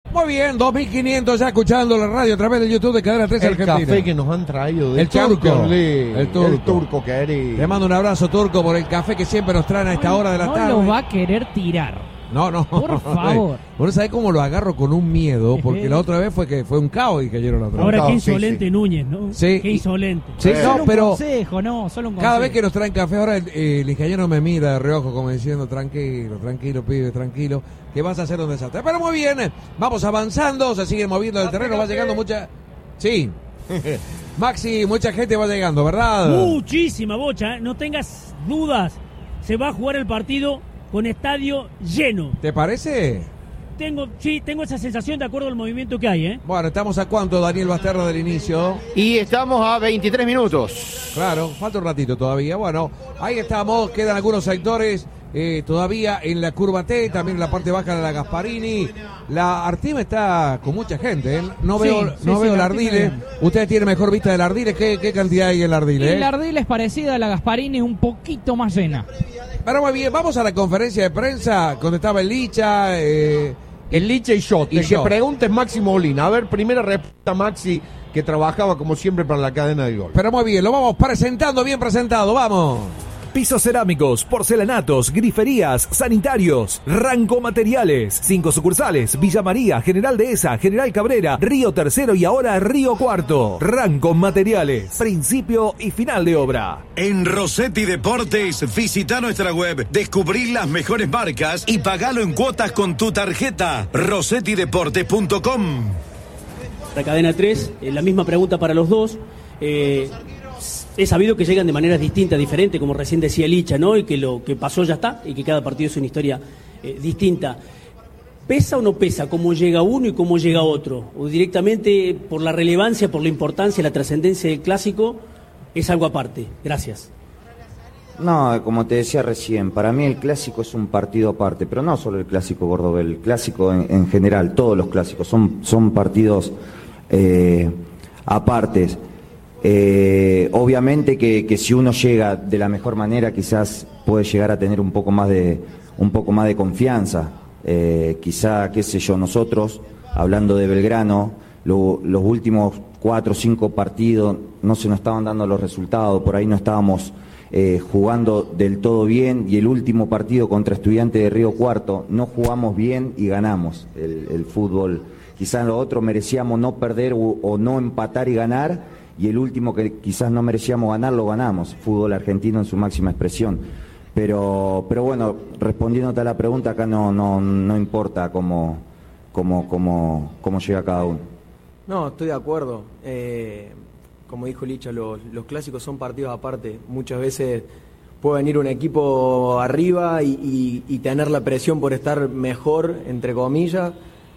Muy bien, 2500 ya escuchando la radio a través de YouTube de Cadena 3 Argentina. El café que nos han traído de el turco, el turco querido. Te mando un abrazo, Turco, por el café que siempre nos traen a esta hora de la tarde. No lo va a querer tirar. No. Por favor. Bueno, ¿sabés cómo lo agarro con un miedo? Porque la otra vez fue un caos y cayeron la otra vez. Ahora qué insolente Núñez, ¿no? Sí. Qué insolente. Sí, Solo pero un consejo, solo un consejo. cada vez que nos traen café, ahora el ingeniero me mira de reojo como diciendo, tranquilo, pibe, tranquilo, que vas a hacer un desastre. Pero muy bien, vamos avanzando, se sigue moviendo el terreno, va llegando mucha... Sí. Maxi, mucha gente va llegando, ¿verdad? Muchísima bocha, no tengas dudas. Se va a jugar el partido con estadio lleno. ¿Te parece? Tengo esa sensación de acuerdo al movimiento que hay, ¿eh? Bueno, ¿estamos a cuánto, Daniel Basterra, del inicio? Y estamos a 23 minutos. Claro, falta un ratito todavía. Bueno, ahí estamos, quedan algunos sectores todavía en la curva T, también en la parte baja de la Gasparini. La Artima está con mucha gente, ¿eh? No veo el Ardile. Ustedes tienen mejor vista del Ardile. ¿Qué cantidad hay en el Ardile? El Ardile es parecida a la Gasparini, un poquito más llena. Pero muy bien, vamos a la conferencia de prensa donde estaba el Licha. El Licha y yo. El que pregunte es Maxi Molina. A ver, primera respuesta, Maxi, que trabajaba como siempre para la cadena de gol. Pero muy bien, lo vamos presentando, bien presentado, vamos. Pisos cerámicos, porcelanatos, griferías, sanitarios, Ranco Materiales. 5 sucursales: Villa María, General Dehesa, General Cabrera, Río Tercero y ahora Río Cuarto. Ranco Materiales, principio y final de obra. En Rossetti Deportes, visita nuestra web, descubrí las mejores marcas y pagalo en cuotas con tu tarjeta. rossettideportes.com. La cadena 3, la misma pregunta para los dos. He sabido que llegan de maneras distintas, diferentes, como recién decía Licha, ¿no? Y que lo que pasó ya está, y que cada partido es una historia distinta. ¿Pesa o no pesa cómo llega uno y cómo llega otro? ¿O directamente por la relevancia, por la importancia, la trascendencia del clásico, es algo aparte? Gracias. No, como te decía recién, para mí el clásico es un partido aparte, pero no solo el clásico Cordobés, el clásico en general, todos los clásicos son partidos apartes. Obviamente que si uno llega de la mejor manera quizás puede llegar a tener un poco más de confianza, quizá, qué sé yo, nosotros hablando de Belgrano, los últimos 4 o 5 partidos no se nos estaban dando los resultados, por ahí no estábamos jugando del todo bien, y el último partido contra Estudiantes de Río Cuarto no jugamos bien y ganamos el fútbol. Quizás lo otro merecíamos no perder o no empatar y ganar, y el último que quizás no merecíamos ganar, lo ganamos. Fútbol argentino en su máxima expresión. Pero bueno, respondiéndote a la pregunta, acá no importa cómo llega cada uno. No, estoy de acuerdo. Como dijo Licha, los clásicos son partidos aparte. Muchas veces puede venir un equipo arriba y tener la presión por estar mejor, entre comillas.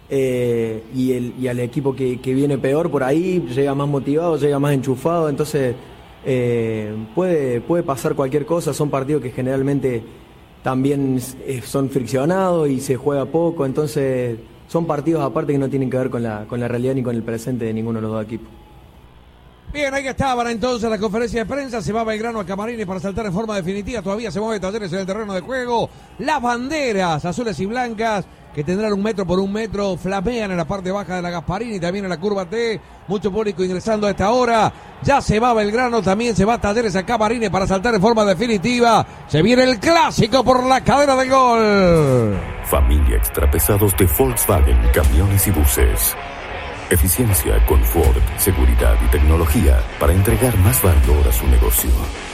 Y al equipo que viene peor por ahí llega más motivado, llega más enchufado, entonces puede pasar cualquier cosa. Son partidos que generalmente también son friccionados y se juega poco, entonces son partidos aparte que no tienen que ver con la realidad ni con el presente de ninguno de los dos equipos. Bien, ahí estaban entonces la conferencia de prensa. Se va Belgrano a Camarines para saltar en forma definitiva. Todavía se mueve Talleres en el terreno de juego. Las banderas azules y blancas, que tendrán 1 metro por 1 metro, flamean en la parte baja de la Gasparini, también en la curva T. Mucho público ingresando a esta hora. Ya se va Belgrano, también se va Talleres a Camarines para saltar en forma definitiva. Se viene el clásico por la cadena del gol. Familia Extrapesados de Volkswagen, camiones y buses. Eficiencia, confort, seguridad y tecnología para entregar más valor a su negocio.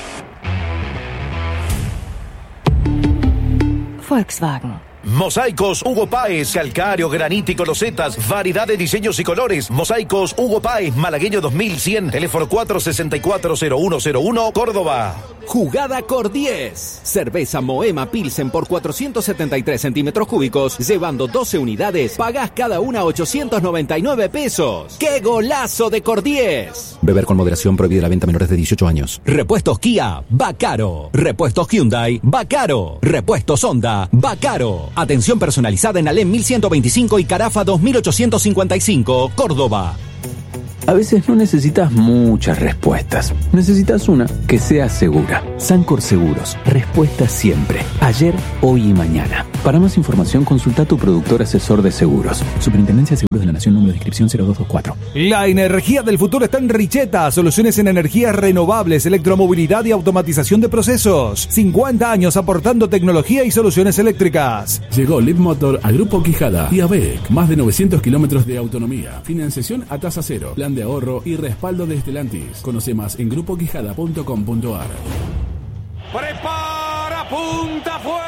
Volkswagen. Mosaicos Hugo Páez, calcáreo, granítico, losetas, variedad de diseños y colores. Mosaicos Hugo Páez, Malagueño 2100, teléfono 464-0101, Córdoba. Jugada Cor-10. Cerveza Moema Pilsen por 473 centímetros cúbicos, llevando 12 unidades, pagás cada una 899 pesos. ¡Qué golazo de Cor-10! Beber con moderación, prohibida la venta a menores de 18 años. Repuestos Kia, va caro. Repuestos Hyundai, va caro. Repuestos Honda, va caro. Atención personalizada en Alem 1125 y Carafa 2855, Córdoba. A veces no necesitas muchas respuestas. Necesitas una que sea segura. Sancor Seguros. Respuesta siempre. Ayer, hoy y mañana. Para más información, consulta a tu productor asesor de seguros. Superintendencia de Seguros de la Nación, número de inscripción 0224. La energía del futuro está en Richeta. Soluciones en energías renovables, electromovilidad y automatización de procesos. 50 años aportando tecnología y soluciones eléctricas. Llegó Leapmotor a Grupo Quijada y ABEC. Más de 900 kilómetros de autonomía. Financiación a tasa cero. Plan de ahorro y respaldo de Stellantis. Conoce más en grupoquijada.com.ar. Prepara, punta, fue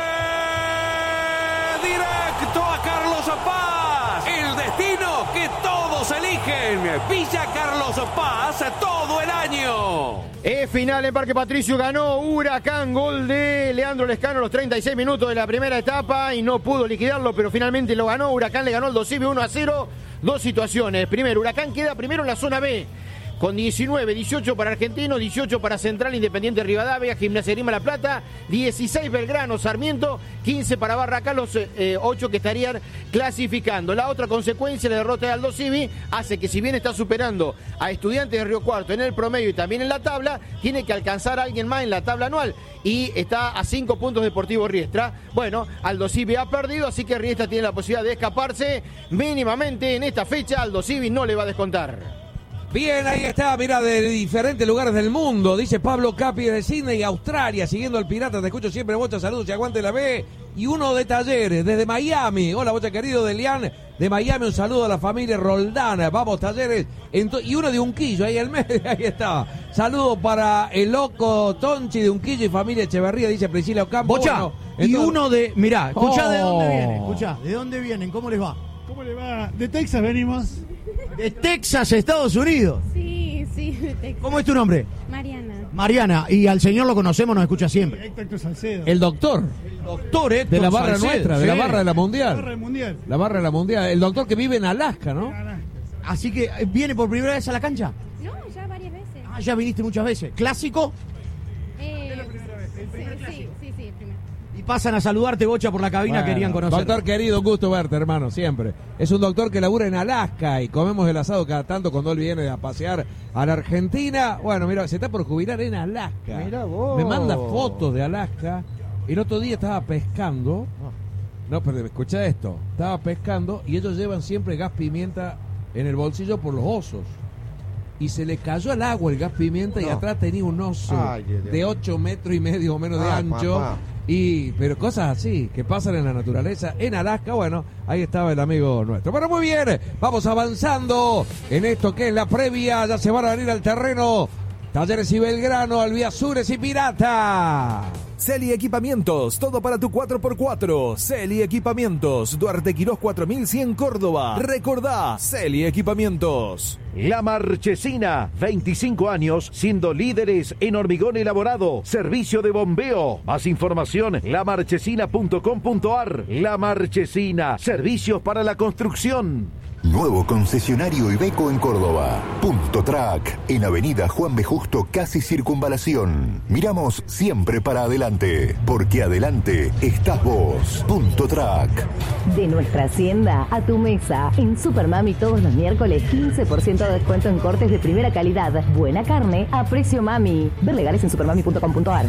directo a Carlos Paz. El destino que todos eligen. Villa Carlos Paz todo el año. Final en Parque Patricio, ganó Huracán, gol de Leandro Lescano a los 36 minutos de la primera etapa y no pudo liquidarlo, pero finalmente lo ganó. Huracán le ganó al Dosivi 1-0. Dos situaciones. Primero, Huracán queda primero en la zona B con 19, 18 para Argentino, 18 para Central, Independiente Rivadavia, Gimnasia Grima La Plata, 16 Belgrano, Sarmiento, 15 para Barracán, los 8 que estarían clasificando. La otra consecuencia, la derrota de Aldo Civi, hace que si bien está superando a Estudiantes de Río Cuarto en el promedio y también en la tabla, tiene que alcanzar a alguien más en la tabla anual y está a 5 puntos Deportivo Riestra. Bueno, Aldo Civi ha perdido, así que Riestra tiene la posibilidad de escaparse mínimamente en esta fecha. Aldo Civi no le va a descontar. Bien, ahí está, mira, de diferentes lugares del mundo, dice Pablo Capi de Sydney, Australia, siguiendo al Pirata, te escucho siempre, Bocha, saludos, y aguante la B, y uno de Talleres, desde Miami, hola Bocha querido, de Lian, de Miami, un saludo a la familia Roldana, vamos Talleres, y uno de Unquillo, ahí el medio, ahí está, saludo para el loco Tonchi de Unquillo y familia Echeverría, dice Priscila Ocampo. Bocha, bueno, y uno de, mirá, escuchá de dónde viene, Escuchá, ¿de dónde vienen? ¿Cómo les va? ¿Cómo le va? De Texas venimos. De Texas, Estados Unidos. Sí, de Texas. ¿Cómo es tu nombre? Mariana. Mariana, y al señor lo conocemos, nos escucha siempre. Héctor Salcedo. El doctor. El doctor Héctor de la barra Salcedo, nuestra, de sí. la barra de la Mundial. La barra del Mundial. La barra de la Mundial. El doctor que vive en Alaska, ¿no? Así que, ¿viene por primera vez a la cancha? No, ya varias veces. Ah, ya viniste muchas veces. ¿Clásico? Es la primera vez. Sí, primero. Y pasan a saludarte, Bocha, por la cabina, Bueno, querían conocer. Doctor querido, un gusto verte, hermano, siempre. Es un doctor que labura en Alaska y comemos el asado cada tanto cuando él viene a pasear a la Argentina. Bueno, mira, se está por jubilar en Alaska. Mirá vos. Me manda fotos de Alaska. El otro día estaba pescando. No, pero escucha esto. Estaba pescando y ellos llevan siempre gas pimienta en el bolsillo por los osos. Y se le cayó al agua el gas pimienta y atrás tenía un oso de 8 metros y medio o menos de ancho. Papá. Pero cosas así que pasan en la naturaleza en Alaska. Bueno, ahí estaba el amigo nuestro. Bueno, muy bien, vamos avanzando en esto que es la previa. Ya se van a venir al terreno Talleres y Belgrano, Albiazures y Pirata. Celi Equipamientos, todo para tu 4x4. Celi Equipamientos, Duarte Quirós 4100 Córdoba. Recordá, Celi Equipamientos. La Marchesina, 25 años siendo líderes en hormigón elaborado, servicio de bombeo. Más información, lamarchesina.com.ar. La Marchesina, servicios para la construcción. Nuevo concesionario Iveco en Córdoba. Punto Track, en Avenida Juan B. Justo, casi Circunvalación. Miramos siempre para adelante, porque adelante estás vos. Punto Track. De nuestra hacienda a tu mesa. En Supermami todos los miércoles 15% de descuento en cortes de primera calidad. Buena carne a precio mami. Ver legales en supermami.com.ar.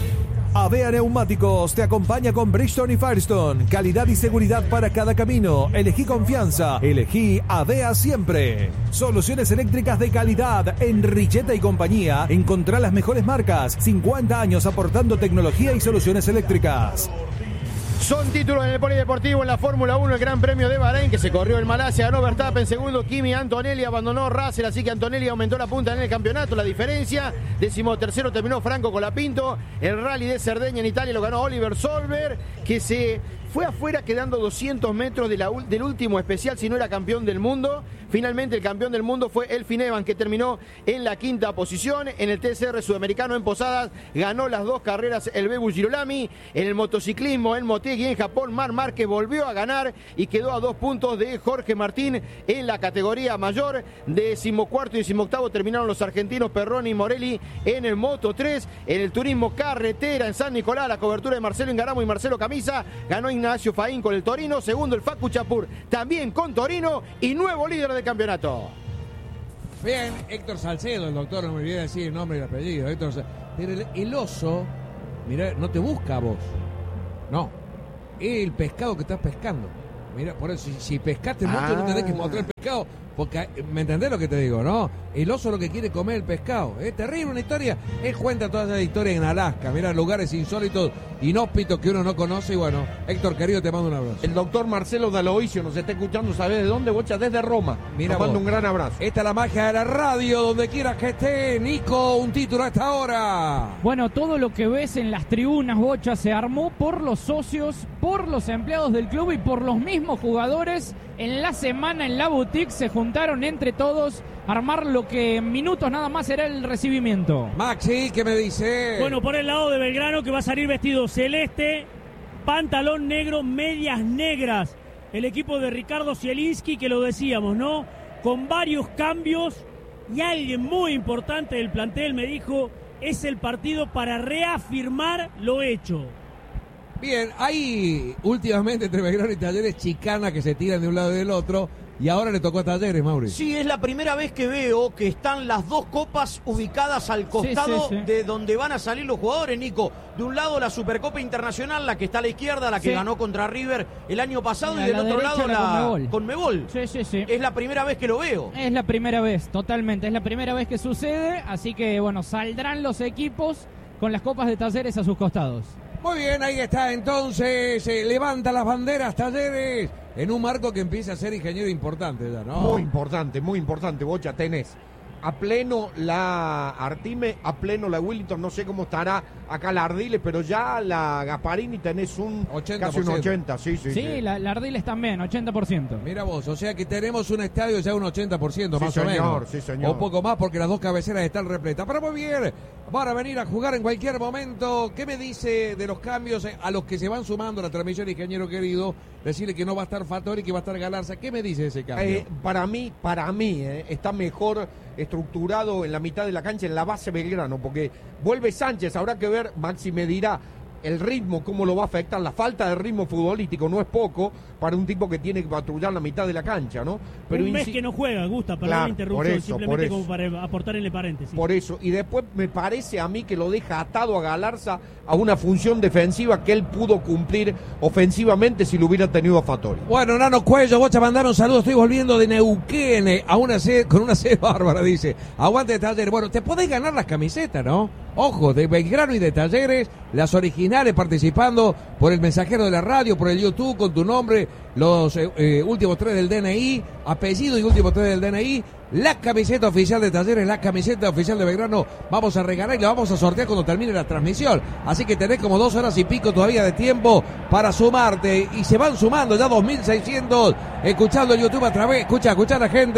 Avea Neumáticos te acompaña con Bridgestone y Firestone. Calidad y seguridad para cada camino. Elegí confianza. Elegí Avea siempre. Soluciones eléctricas de calidad. En Richeta y compañía encontrá las mejores marcas. 50 años aportando tecnología y soluciones eléctricas. Son títulos en el polideportivo en la Fórmula 1, el Gran Premio de Bahrein que se corrió en Malasia, ganó Verstappen, segundo Kimi Antonelli, abandonó Russell, así que Antonelli aumentó la punta en el campeonato, la diferencia, 13º terminó Franco Colapinto, el Rally de Cerdeña en Italia lo ganó Oliver Solberg, que se fue afuera quedando 200 metros del último especial, si no era campeón del mundo. Finalmente el campeón del mundo fue Elfyn Evans, que terminó en la quinta posición. En el TCR Sudamericano en Posadas ganó las dos carreras el Bebu Girolami. En el motociclismo en Motegi en Japón, Marc Márquez volvió a ganar y quedó a 2 puntos de Jorge Martín en la categoría mayor. 14º y 18º terminaron los argentinos Perroni y Morelli en el Moto 3. En el turismo carretera en San Nicolás, la cobertura de Marcelo Ingaramo y Marcelo Camisa, ganó Ignacio Faín con el Torino, segundo el Facu Chapur también con Torino y nuevo líder del campeonato. Bien, Héctor Salcedo, el doctor, no me olvidé decir el nombre y el apellido. Pero el oso, mira, no te busca a vos. No. Es el pescado que estás pescando. Mira, por eso, si pescaste mucho, no tenés que mostrar el pescado. Porque, ¿me entendés lo que te digo, no? El oso lo que quiere comer el pescado. Es terrible una historia. Él cuenta toda esa historia en Alaska. Mira, lugares insólitos, inhóspitos que uno no conoce. Y bueno, Héctor, querido, te mando un abrazo. El doctor Marcelo Daloisio nos está escuchando, ¿sabés de dónde, Bocha? Desde Roma. Mira, nos mando un gran abrazo. Esta es la magia de la radio, donde quieras que esté. Nico, un título a esta hora. Bueno, todo lo que ves en las tribunas, Bocha, se armó por los socios, por los empleados del club y por los mismos jugadores. En la semana en la boutique se juntaron entre todos a armar lo que en minutos nada más era el recibimiento. Maxi, ¿qué me dice? Bueno, por el lado de Belgrano, que va a salir vestido celeste, pantalón negro, medias negras. El equipo de Ricardo Zielinski, que lo decíamos, ¿no? Con varios cambios, y alguien muy importante del plantel me dijo, es el partido para reafirmar lo hecho. Bien, hay últimamente entre Belgrano y Talleres chicanas que se tiran de un lado y del otro, y ahora le tocó a Talleres, Mauricio. Sí, es la primera vez que veo que están las dos copas ubicadas al costado de donde van a salir los jugadores, Nico. De un lado la Supercopa Internacional, la que está a la izquierda, la que ganó contra River el año pasado, y del otro lado la Conmebol. Sí. Es la primera vez que lo veo. Es la primera vez, totalmente. Es la primera vez que sucede, así que bueno, saldrán los equipos con las copas de Talleres a sus costados. Muy bien, ahí está entonces, levanta las banderas Talleres en un marco que empieza a ser ingeniero importante ya, ¿no? Muy importante, Bocha, tenés a pleno la Artime, a pleno la Willington, no sé cómo estará acá la Ardiles, pero ya la Gasparini tenés un 80%. Casi un 80, sí. La Ardiles también, 80%. Mira vos, o sea que tenemos un estadio ya un 80% más o menos. Sí, señor. O poco más porque las dos cabeceras están repletas. Pero muy bien, van a venir a jugar en cualquier momento. ¿Qué me dice de los cambios a los que se van sumando a la transmisión, ingeniero querido? Decirle que no va a estar Fattori, que va a estar Galarza. ¿Qué me dice de ese cambio? Para mí, está mejor estructurado en la mitad de la cancha, en la base Belgrano, porque vuelve Sánchez, habrá que ver, Maxi me dirá el ritmo, cómo lo va a afectar, la falta de ritmo futbolístico no es poco para un tipo que tiene que patrullar la mitad de la cancha, ¿no? Pero un mes que no juega, Gusta, para la interrupción, simplemente como para aportar en el paréntesis. Por eso, y después me parece a mí que lo deja atado a Galarza a una función defensiva que él pudo cumplir ofensivamente si lo hubiera tenido a Fattori. Bueno, Nano Cuello, Bocha, mandame un saludo, estoy volviendo de Neuquén a una sed, con una sed bárbara, dice. Aguante Talleres. Bueno, te podés ganar las camisetas, ¿no? Ojo, de Belgrano y de Talleres, las originales participando por el mensajero de la radio, por el YouTube, con tu nombre, los últimos 3 del DNI, apellido y últimos 3 del DNI, la camiseta oficial de Talleres, la camiseta oficial de Belgrano, vamos a regalar y la vamos a sortear cuando termine la transmisión. Así que tenés como 2 horas y pico todavía de tiempo para sumarte, y se van sumando ya 2.600, escuchando el YouTube a través, escucha a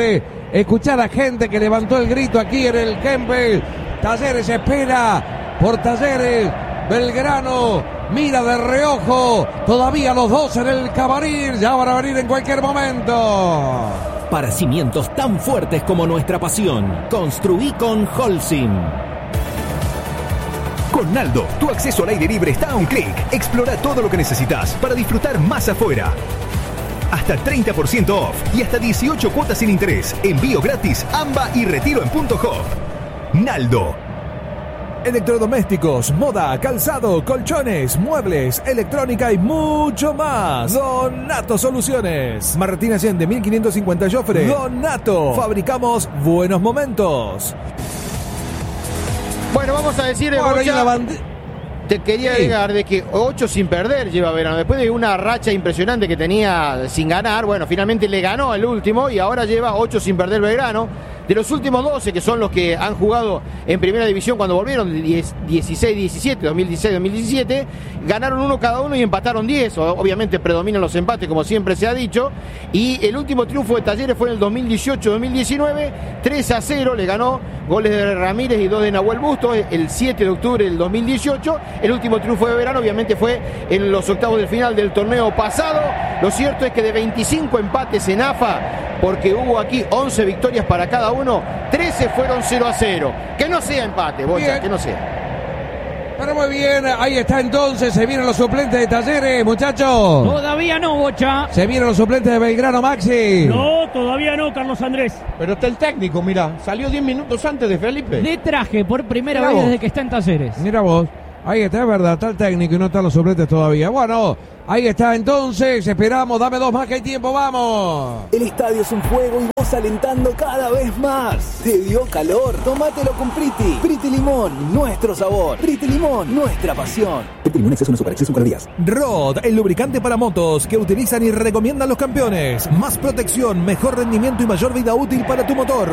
la gente que levantó el grito aquí en el Campbell. Talleres espera por Talleres, Belgrano mira de reojo, todavía los dos en el camarín, ya van a venir en cualquier momento. Para cimientos tan fuertes como nuestra pasión, construí con Holcim. Con Naldo, tu acceso al aire libre está a un clic. Explora todo lo que necesitas para disfrutar más afuera. Hasta 30% off y hasta 18 cuotas sin interés. Envío gratis, AMBA y retiro en Punto Hop. Naldo. Electrodomésticos, moda, calzado, colchones, muebles, electrónica y mucho más. Donato Soluciones. Martín Allende, 1550 Jofre. Donato. Fabricamos buenos momentos. Bueno, vamos a decir, te quería agregar de que 8 sin perder lleva Belgrano. Después de una racha impresionante que tenía sin ganar, bueno, finalmente le ganó el último y ahora lleva 8 sin perder Belgrano. De los últimos 12, que son los que han jugado en primera división cuando volvieron, 16-17, 2016-2017, ganaron 1 cada uno y empataron 10. Obviamente predominan los empates, como siempre se ha dicho. Y el último triunfo de Talleres fue en el 2018-2019, 3-0, le ganó, goles de Ramírez y 2 de Nahuel Busto, el 7 de octubre del 2018. El último triunfo de Belgrano, obviamente, fue en los octavos del final del torneo pasado. Lo cierto es que de 25 empates en AFA, porque hubo aquí 11 victorias para cada uno, 13 fueron 0-0. Que no sea empate, Bocha, que no sea. Pero muy bien, ahí está entonces, se vienen los suplentes de Talleres, muchachos. Todavía no, Bocha. Se vienen los suplentes de Belgrano, Maxi. No, todavía no, Carlos Andrés. Pero está el técnico, mira, salió 10 minutos antes de Felipe. De traje por primera Mira vez vos. desde que está en Talleres. Mira vos, ahí está, es verdad, está el técnico y no están los suplentes todavía. Bueno, ahí está entonces, esperamos, dame 2 más que hay tiempo, vamos. El estadio es un fuego y vos alentando cada vez más. ¿Te dio calor? Tómatelo con Priti. Priti Limón, nuestro sabor. Priti Limón, nuestra pasión. Priti Limón exceso no super exceso en calorías. Rod, el lubricante para motos que utilizan y recomiendan los campeones. Más protección, mejor rendimiento y mayor vida útil para tu motor.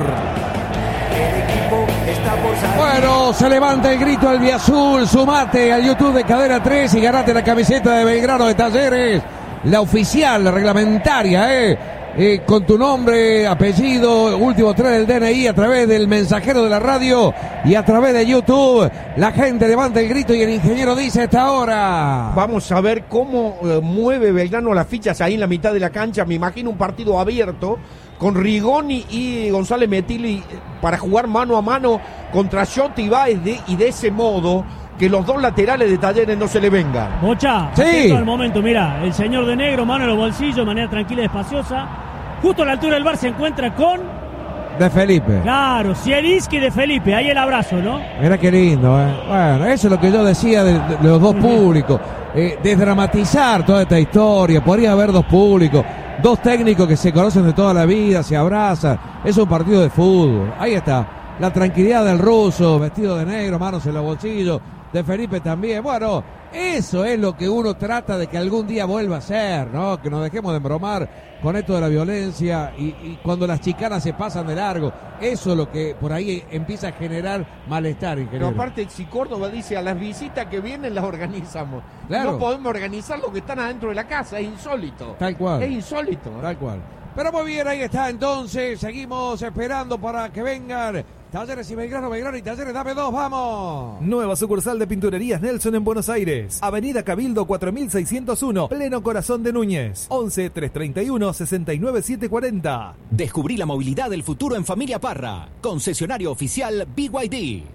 Bueno, se levanta el grito albiazul, sumate al YouTube de Cadena 3 y ganate la camiseta de Belgrano de Talleres, la oficial, la reglamentaria, con tu nombre, apellido, último 3 del DNI a través del mensajero de la radio y a través de YouTube. La gente levanta el grito y el ingeniero dice esta hora. Vamos a ver cómo mueve Belgrano las fichas ahí en la mitad de la cancha. Me imagino un partido abierto con Rigoni y González Metilli para jugar mano a mano contra Schotti Báez y de ese modo que los dos laterales de Talleres no se le vengan. Bocha, Sí. atento al momento, mira, el señor de negro, mano en los bolsillos, de manera tranquila y espaciosa. Justo a la altura del bar se encuentra con, De Felipe. claro, Zielinski de Felipe, ahí el abrazo, ¿no? Mira qué lindo, Bueno, eso es lo que yo decía de los dos públicos. Desdramatizar toda esta historia. Podría haber dos públicos, dos técnicos que se conocen de toda la vida, se abrazan. Es un partido de fútbol. Ahí está. La tranquilidad del ruso, vestido de negro, manos en los bolsillos. De Felipe también. Bueno, eso es lo que uno trata de que algún día vuelva a ser, ¿no? Que nos dejemos de embromar con esto de la violencia y cuando las chicanas se pasan de largo. Eso es lo que por ahí empieza a generar malestar, Pero ingeniero. aparte, si Córdoba dice a las visitas que vienen las organizamos. Claro. No podemos organizar lo que están adentro de la casa, es insólito. Tal cual. Es insólito. Tal cual. Pero muy bien, ahí está entonces. Seguimos esperando para que vengan Talleres y Belgrano, Belgrano y Talleres. Dame 2, vamos. Nueva sucursal de Pinturerías Nelson en Buenos Aires. Avenida Cabildo 4601, pleno corazón de Núñez. 11 331 69 740. Descubrí la movilidad del futuro en Familia Parra. Concesionario oficial BYD.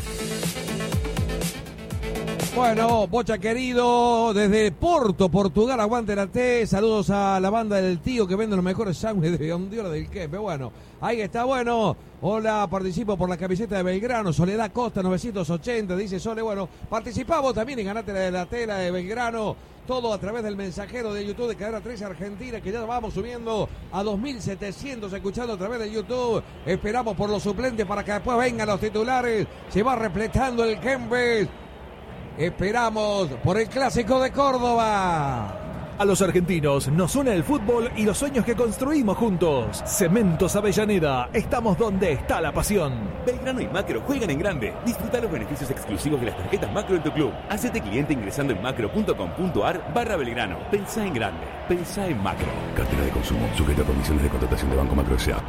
Bueno, Bocha querido, desde Porto, Portugal, aguante la T. Saludos a la banda del tío que vende los mejores sándwiches de Ondiola del Quepe. Bueno, ahí está, bueno. Hola, participo por la camiseta de Belgrano. Soledad Costa, 980, dice Sole. Bueno, participamos también y ganate la tela de Belgrano. Todo a través del mensajero de YouTube de Cadena 13 Argentina, que ya vamos subiendo a 2.700 escuchando a través de YouTube. Esperamos por los suplentes para que después vengan los titulares. Se va repletando el Kempes. Esperamos por el Clásico de Córdoba. A los argentinos nos une el fútbol y los sueños que construimos juntos. Cementos Avellaneda, estamos donde está la pasión. Belgrano y Macro juegan en grande. Disfruta los beneficios exclusivos de las tarjetas Macro en tu club. Hacete cliente ingresando en macro.com.ar/Belgrano. Pensá en grande. Pensá en Macro. Cartera de consumo, sujeta a condiciones de contratación de Banco Macro S.A.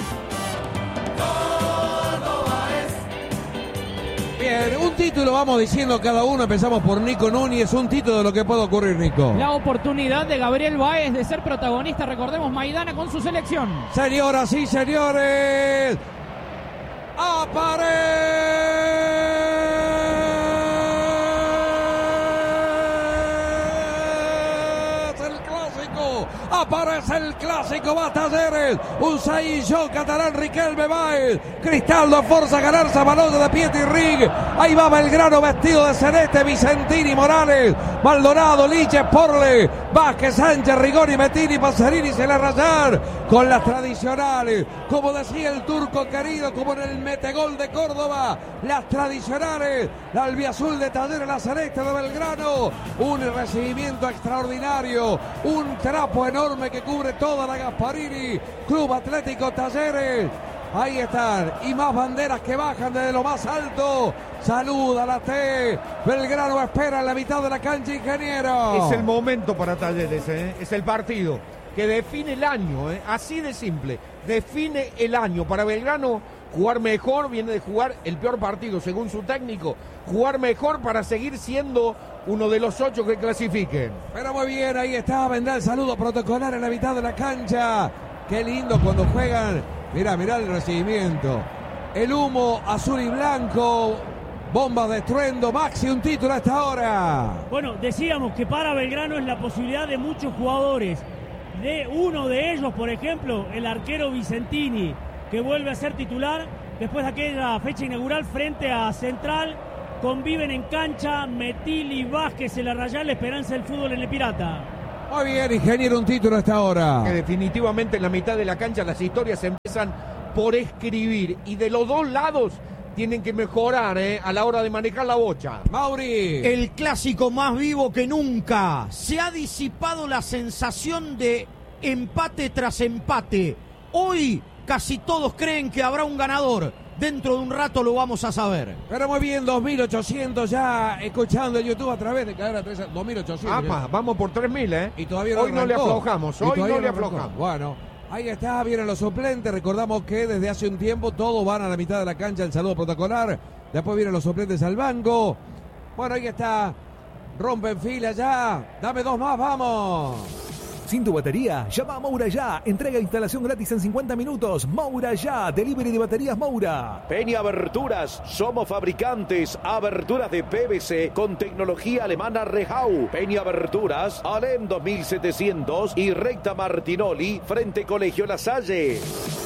Bien, un título vamos diciendo cada uno. Empezamos por Nico Núñez. Un título de lo que puede ocurrir, Nico. La oportunidad de Gabriel Báez de ser protagonista, recordemos, Maidana con su selección. Señoras y señores, aparece el clásico, va Talleres, un Saillo catalán, Riquelme Báez, Cristaldo forza a ganarse a Manoya de Pietri Rig, ahí va Belgrano vestido de celeste, Vicentini, Morales, Maldonado, Liches, Porle, Vázquez, Sánchez, Rigoni, Mettini, Passerini, se la rayar con las tradicionales, como decía el turco querido, como en el metegol de Córdoba, las tradicionales, la albiazul de Talleres, la celeste de Belgrano, un recibimiento extraordinario, un trapo enorme que cubre toda la Gasparini, Club Atlético Talleres. Ahí están, y más banderas que bajan desde lo más alto. Saluda la T. Belgrano espera en la mitad de la cancha, ingeniero. Es el momento para Talleres, es el partido que define el año, así de simple. Define el año para Belgrano. Jugar mejor, viene de jugar el peor partido según su técnico. Jugar mejor para seguir siendo uno de los 8 que clasifiquen. Pero muy bien, ahí está, vendrá el saludo protocolar en la mitad de la cancha. Qué lindo cuando juegan. Mirá el recibimiento. El humo azul y blanco. Bomba de estruendo, Maxi, un título a esta hora. Bueno, decíamos que para Belgrano es la posibilidad de muchos jugadores. De uno de ellos, por ejemplo, el arquero Vicentini, que vuelve a ser titular después de aquella fecha inaugural frente a Central. Conviven en cancha Metilli, Vázquez, el Arrayal, la esperanza del fútbol en el Pirata. Muy bien, ingeniero, un título a esta hora. Que definitivamente en la mitad de la cancha las historias se empiezan por escribir. Y de los dos lados tienen que mejorar a la hora de manejar la bocha. Mauri. El clásico más vivo que nunca. Se ha disipado la sensación de empate tras empate. Hoy casi todos creen que habrá un ganador. Dentro de un rato lo vamos a saber. Pero muy bien, 2.800 ya escuchando el YouTube a través de Cadena 3. 2.800. Vamos por 3.000, Y todavía hoy no le aflojamos, Bueno, ahí está, vienen los suplentes. Recordamos que desde hace un tiempo todos van a la mitad de la cancha, el saludo protocolar. Después vienen los suplentes al banco. Bueno, ahí está. Rompen fila ya. Dame 2 más, vamos. Sin tu batería, llama a Moura Ya. Entrega e instalación gratis en 50 minutos. Moura Ya, delivery de baterías Moura. Peña Aberturas, somos fabricantes. Aberturas de PVC con tecnología alemana Rehau. Peña Aberturas, Alem 2700 y Recta Martinoli, frente Colegio La Salle.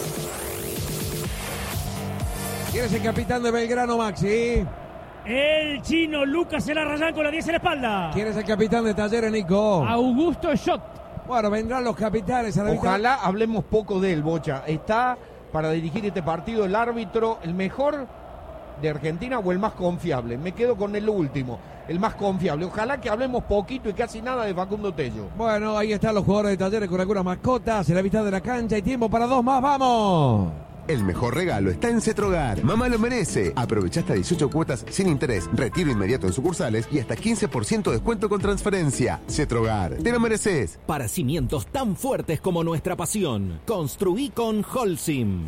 ¿Quién es el capitán de Belgrano, Maxi? El chino Lucas El Arrayán con la 10 en la espalda. ¿Quién es el capitán de Talleres, Nico? Augusto Schott. Bueno, vendrán los capitanes a la Ojalá hablemos poco de él, Bocha. Está para dirigir este partido el árbitro, el mejor de Argentina o el más confiable. Me quedo con el último, el más confiable. Ojalá que hablemos poquito y casi nada de Facundo Tello. Bueno, ahí están los jugadores de Talleres con algunas mascotas en la mitad de la cancha. Hay tiempo para 2 más, ¡vamos! El mejor regalo está en Cetrogar. Mamá lo merece. Aprovecha hasta 18 cuotas sin interés, retiro inmediato en sucursales y hasta 15% de descuento con transferencia. Cetrogar, te lo mereces. Para cimientos tan fuertes como nuestra pasión, construí con Holcim.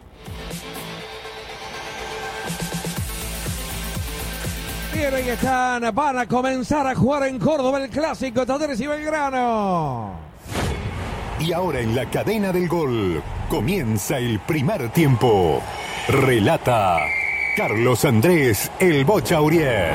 Bien, ahí están. Van a comenzar a jugar en Córdoba el clásico Talleres y Belgrano. Y ahora en la cadena del gol comienza el primer tiempo. Relata Carlos Andrés El Bocha Uriet.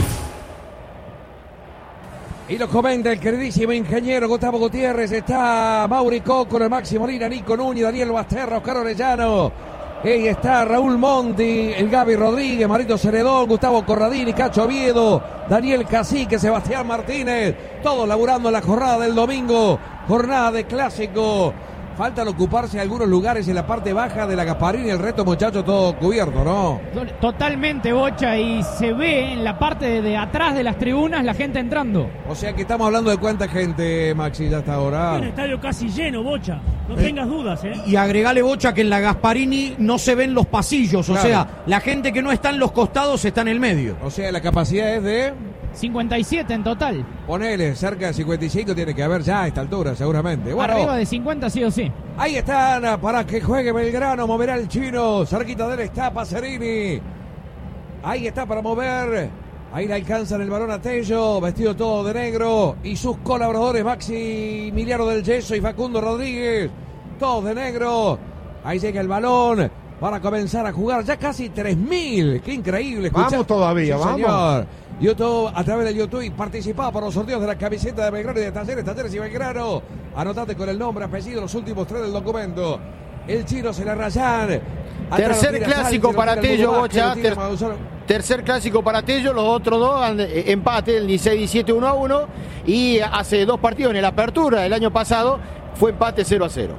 Y lo comenta el queridísimo ingeniero Gustavo Gutiérrez. Está Mauri Coco, el Máximo Molina, Nico Núñez, Daniel Basterra, Oscar Orellano. Ahí está Raúl Monti, el Gaby Rodríguez, Marito Ceredón, Gustavo Corradini, Cacho Oviedo, Daniel Cacique, Sebastián Martínez. Todos laburando en la jornada del domingo. Jornada de clásico. Faltan ocuparse algunos lugares en la parte baja de la Gasparini. El resto, muchachos, todo cubierto, ¿no? Totalmente, Bocha. Y se ve en la parte de atrás de las tribunas la gente entrando. O sea que estamos hablando de cuánta gente, Maxi, ya hasta ahora. Un estadio casi lleno, Bocha. No tengas dudas, Y agregale, Bocha, que en la Gasparini no se ven los pasillos. Claro. O sea, la gente que no está en los costados está en el medio. O sea, la capacidad es de 57 en total. Ponele, cerca de 55 tiene que haber ya a esta altura, seguramente. Bueno, arriba de 50 sí o sí. Ahí están para que juegue Belgrano, moverá el chino, cerquita de él está Pacerini. Ahí está para mover. Ahí le alcanzan el balón a Tello, vestido todo de negro. Y sus colaboradores Maximiliano del Yeso y Facundo Rodríguez, todos de negro. Ahí llega el balón para comenzar a jugar. Ya casi 3.000. Qué increíble. Vamos todavía, sí, vamos. Señor. YouTube, a través del YouTube, y participaba por los sorteos de la camiseta de Belgrano y de Talleres y Belgrano. Anotate con el nombre, apellido, los últimos 3 del documento. El chino se la rayan. Tercer clásico para Tello, Bocha. Tercer clásico para Tello. Los otros dos empate, el 16-17 1-1. Y hace 2 partidos en la apertura del año pasado fue empate 0-0.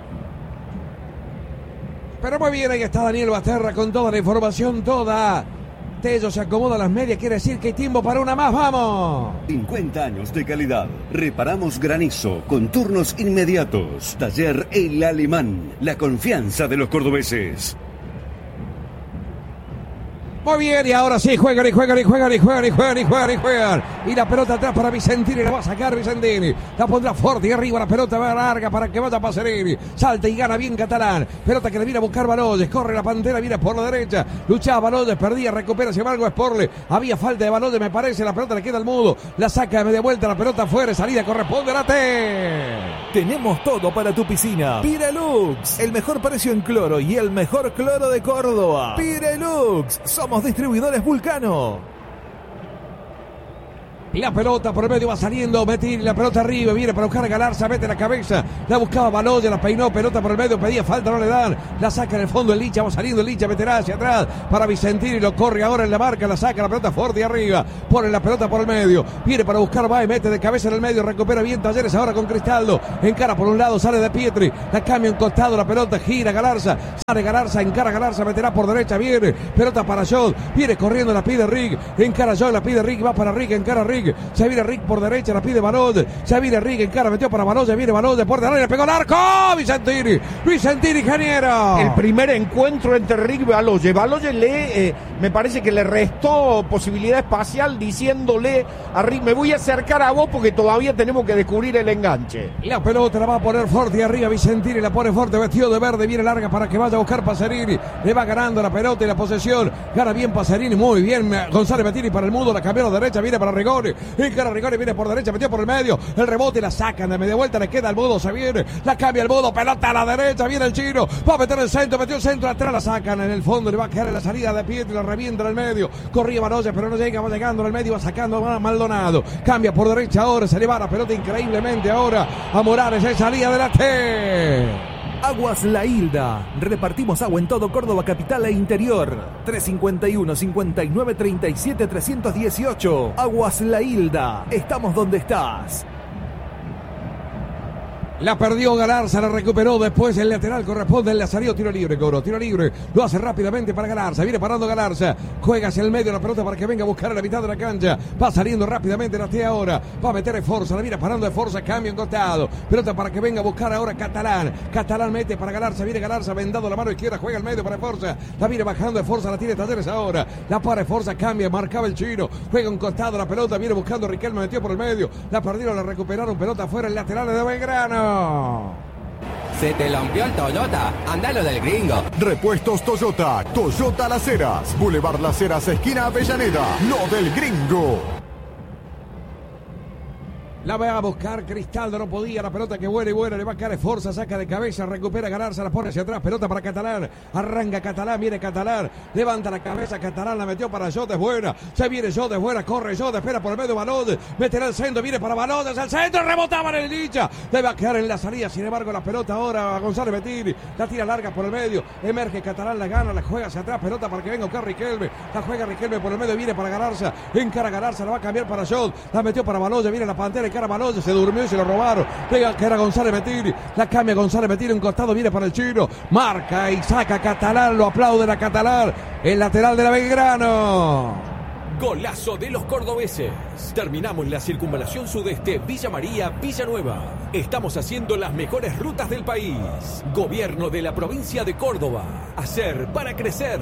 Pero muy bien, ahí está Daniel Basterra con toda la información, toda. Tello se acomoda a las medias, quiere decir que hay tiempo para una más, ¡vamos! 50 años de calidad. Reparamos granizo con turnos inmediatos. Taller El Alemán, la confianza de los cordobeses. Muy bien, y ahora sí, juegan. Y la pelota atrás para Vicentini, la va a sacar Vicentini. La pondrá fuerte y arriba, la pelota va larga para que vaya Pacerini. Salta y gana bien Catalán. Pelota que le viene a buscar Baloyes, corre la Pantera, viene por la derecha. Luchaba Baloyes, perdía, recupera, sin embargo Sporle. Había falta de Baloyes, me parece, la pelota le queda al mudo. La saca de media vuelta, la pelota fuera, salida corresponde a la T. Tenemos todo para tu piscina. Pirelux, el mejor precio en cloro y el mejor cloro de Córdoba. Pirelux, somos Somos distribuidores Vulcano. La pelota por el medio va saliendo, Metir, la pelota arriba, viene para buscar a Galarza, mete la cabeza, la buscaba Baloya, la peinó, pelota por el medio, pedía falta, no le dan, la saca en el fondo el Licha, va saliendo el Licha, meterá hacia atrás para Vicentini, lo corre ahora en la marca, la saca, la pelota fuerte arriba, pone la pelota por el medio, viene para buscar Baez, mete de cabeza en el medio, recupera bien Talleres ahora con Cristaldo, encara por un lado, sale de Pietri, la cambia en costado, la pelota gira Galarza, sale Galarza, encara Galarza, meterá por derecha, viene, pelota para Jod, viene corriendo, la pide Rick, encara Jod, la pide Rick, va para Rick, encara Rick, se viene Rick por derecha, la pide Baloy, se viene Rick en cara, metió para Baloy, viene Baloy, por derecha, le pegó el arco, Vicentini, ingeniero. El primer encuentro entre Rick y Baloy. Baloy me parece que le restó posibilidad espacial diciéndole a Rick, me voy a acercar a vos porque todavía tenemos que descubrir el enganche. La pelota la va a poner fuerte arriba, Vicentini la pone fuerte, vestido de verde, viene larga para que vaya a buscar Pacerini, le va ganando la pelota y la posesión, gana bien Pacerini, muy bien González Mettini para el mudo, la cambió a la derecha, viene para Rigoni, encara Rigoni, viene por derecha, metió por el medio, el rebote y la sacan de media vuelta, le queda el mudo, se viene, la cambia el mudo, pelota a la derecha, viene el chino, va a meter el centro, metió el centro, atrás la sacan en el fondo, le va a quedar en la salida de Pietri, la revienta en el medio, corría Baloya, pero no llega, va llegando en el medio, va sacando a Maldonado, cambia por derecha ahora, se le va la pelota increíblemente ahora a Morales, es salida de la T. Aguas La Hilda. Repartimos agua en todo Córdoba capital e interior. 351-5937-318. Aguas La Hilda. Estamos donde estás. La perdió Galarza, la recuperó después el lateral, corresponde, le salió tiro libre, Coro, tiro libre, lo hace rápidamente para Galarza, viene parando Galarza, juega hacia el medio la pelota para que venga a buscar a la mitad de la cancha, va saliendo rápidamente la T ahora, va a meter de fuerza, la viene parando de fuerza, cambio en costado, pelota para que venga a buscar ahora Catalán mete para Galarza, viene Galarza, vendado la mano izquierda, juega al medio para Forza, la viene bajando de fuerza, la tiene Talleres ahora, la para de Forza, cambia, marcaba el chino, juega un costado la pelota, viene buscando a Riquelme, metió por el medio, la perdieron, la recuperaron, pelota afuera, el lateral de Belgrano. Se te lampió el Toyota, andalo del gringo. Repuestos Toyota, Toyota Las Heras, Boulevard Las Heras, esquina Avellaneda, lo del gringo. La va a buscar Cristaldo, no podía, la pelota que vuela y vuela, le va a caer Forza, saca de cabeza, recupera Galarza, la pone hacia atrás, pelota para Catalán, arranca Catalán, viene Catalán, levanta la cabeza, Catalán la metió para Jod, es buena, se viene Jod, es buena, corre Jod, espera por el medio Baloy, meterá el centro, viene para Baloy, es el centro, rebotaba en el Licha, le va a quedar en la salida, sin embargo la pelota ahora a González Mettini, la tira larga por el medio, emerge Catalán, la gana, la juega hacia atrás, pelota para que venga a buscar Riquelme, la juega Riquelme por el medio, viene para Galarza, encara Galarza, la va a cambiar para Jod, la metió para Baloy, viene la Pantera, encara Baloy, se durmió y se lo robaron, pega que era González Mettini, la cambia González Mettini, un costado viene para el chino, marca y saca Catalán, lo aplaude la Catalán, el lateral de la Belgrano. Golazo de los cordobeses. Terminamos la circunvalación sudeste Villa María, Villanueva. Estamos haciendo las mejores rutas del país. Gobierno de la provincia de Córdoba. Hacer para crecer.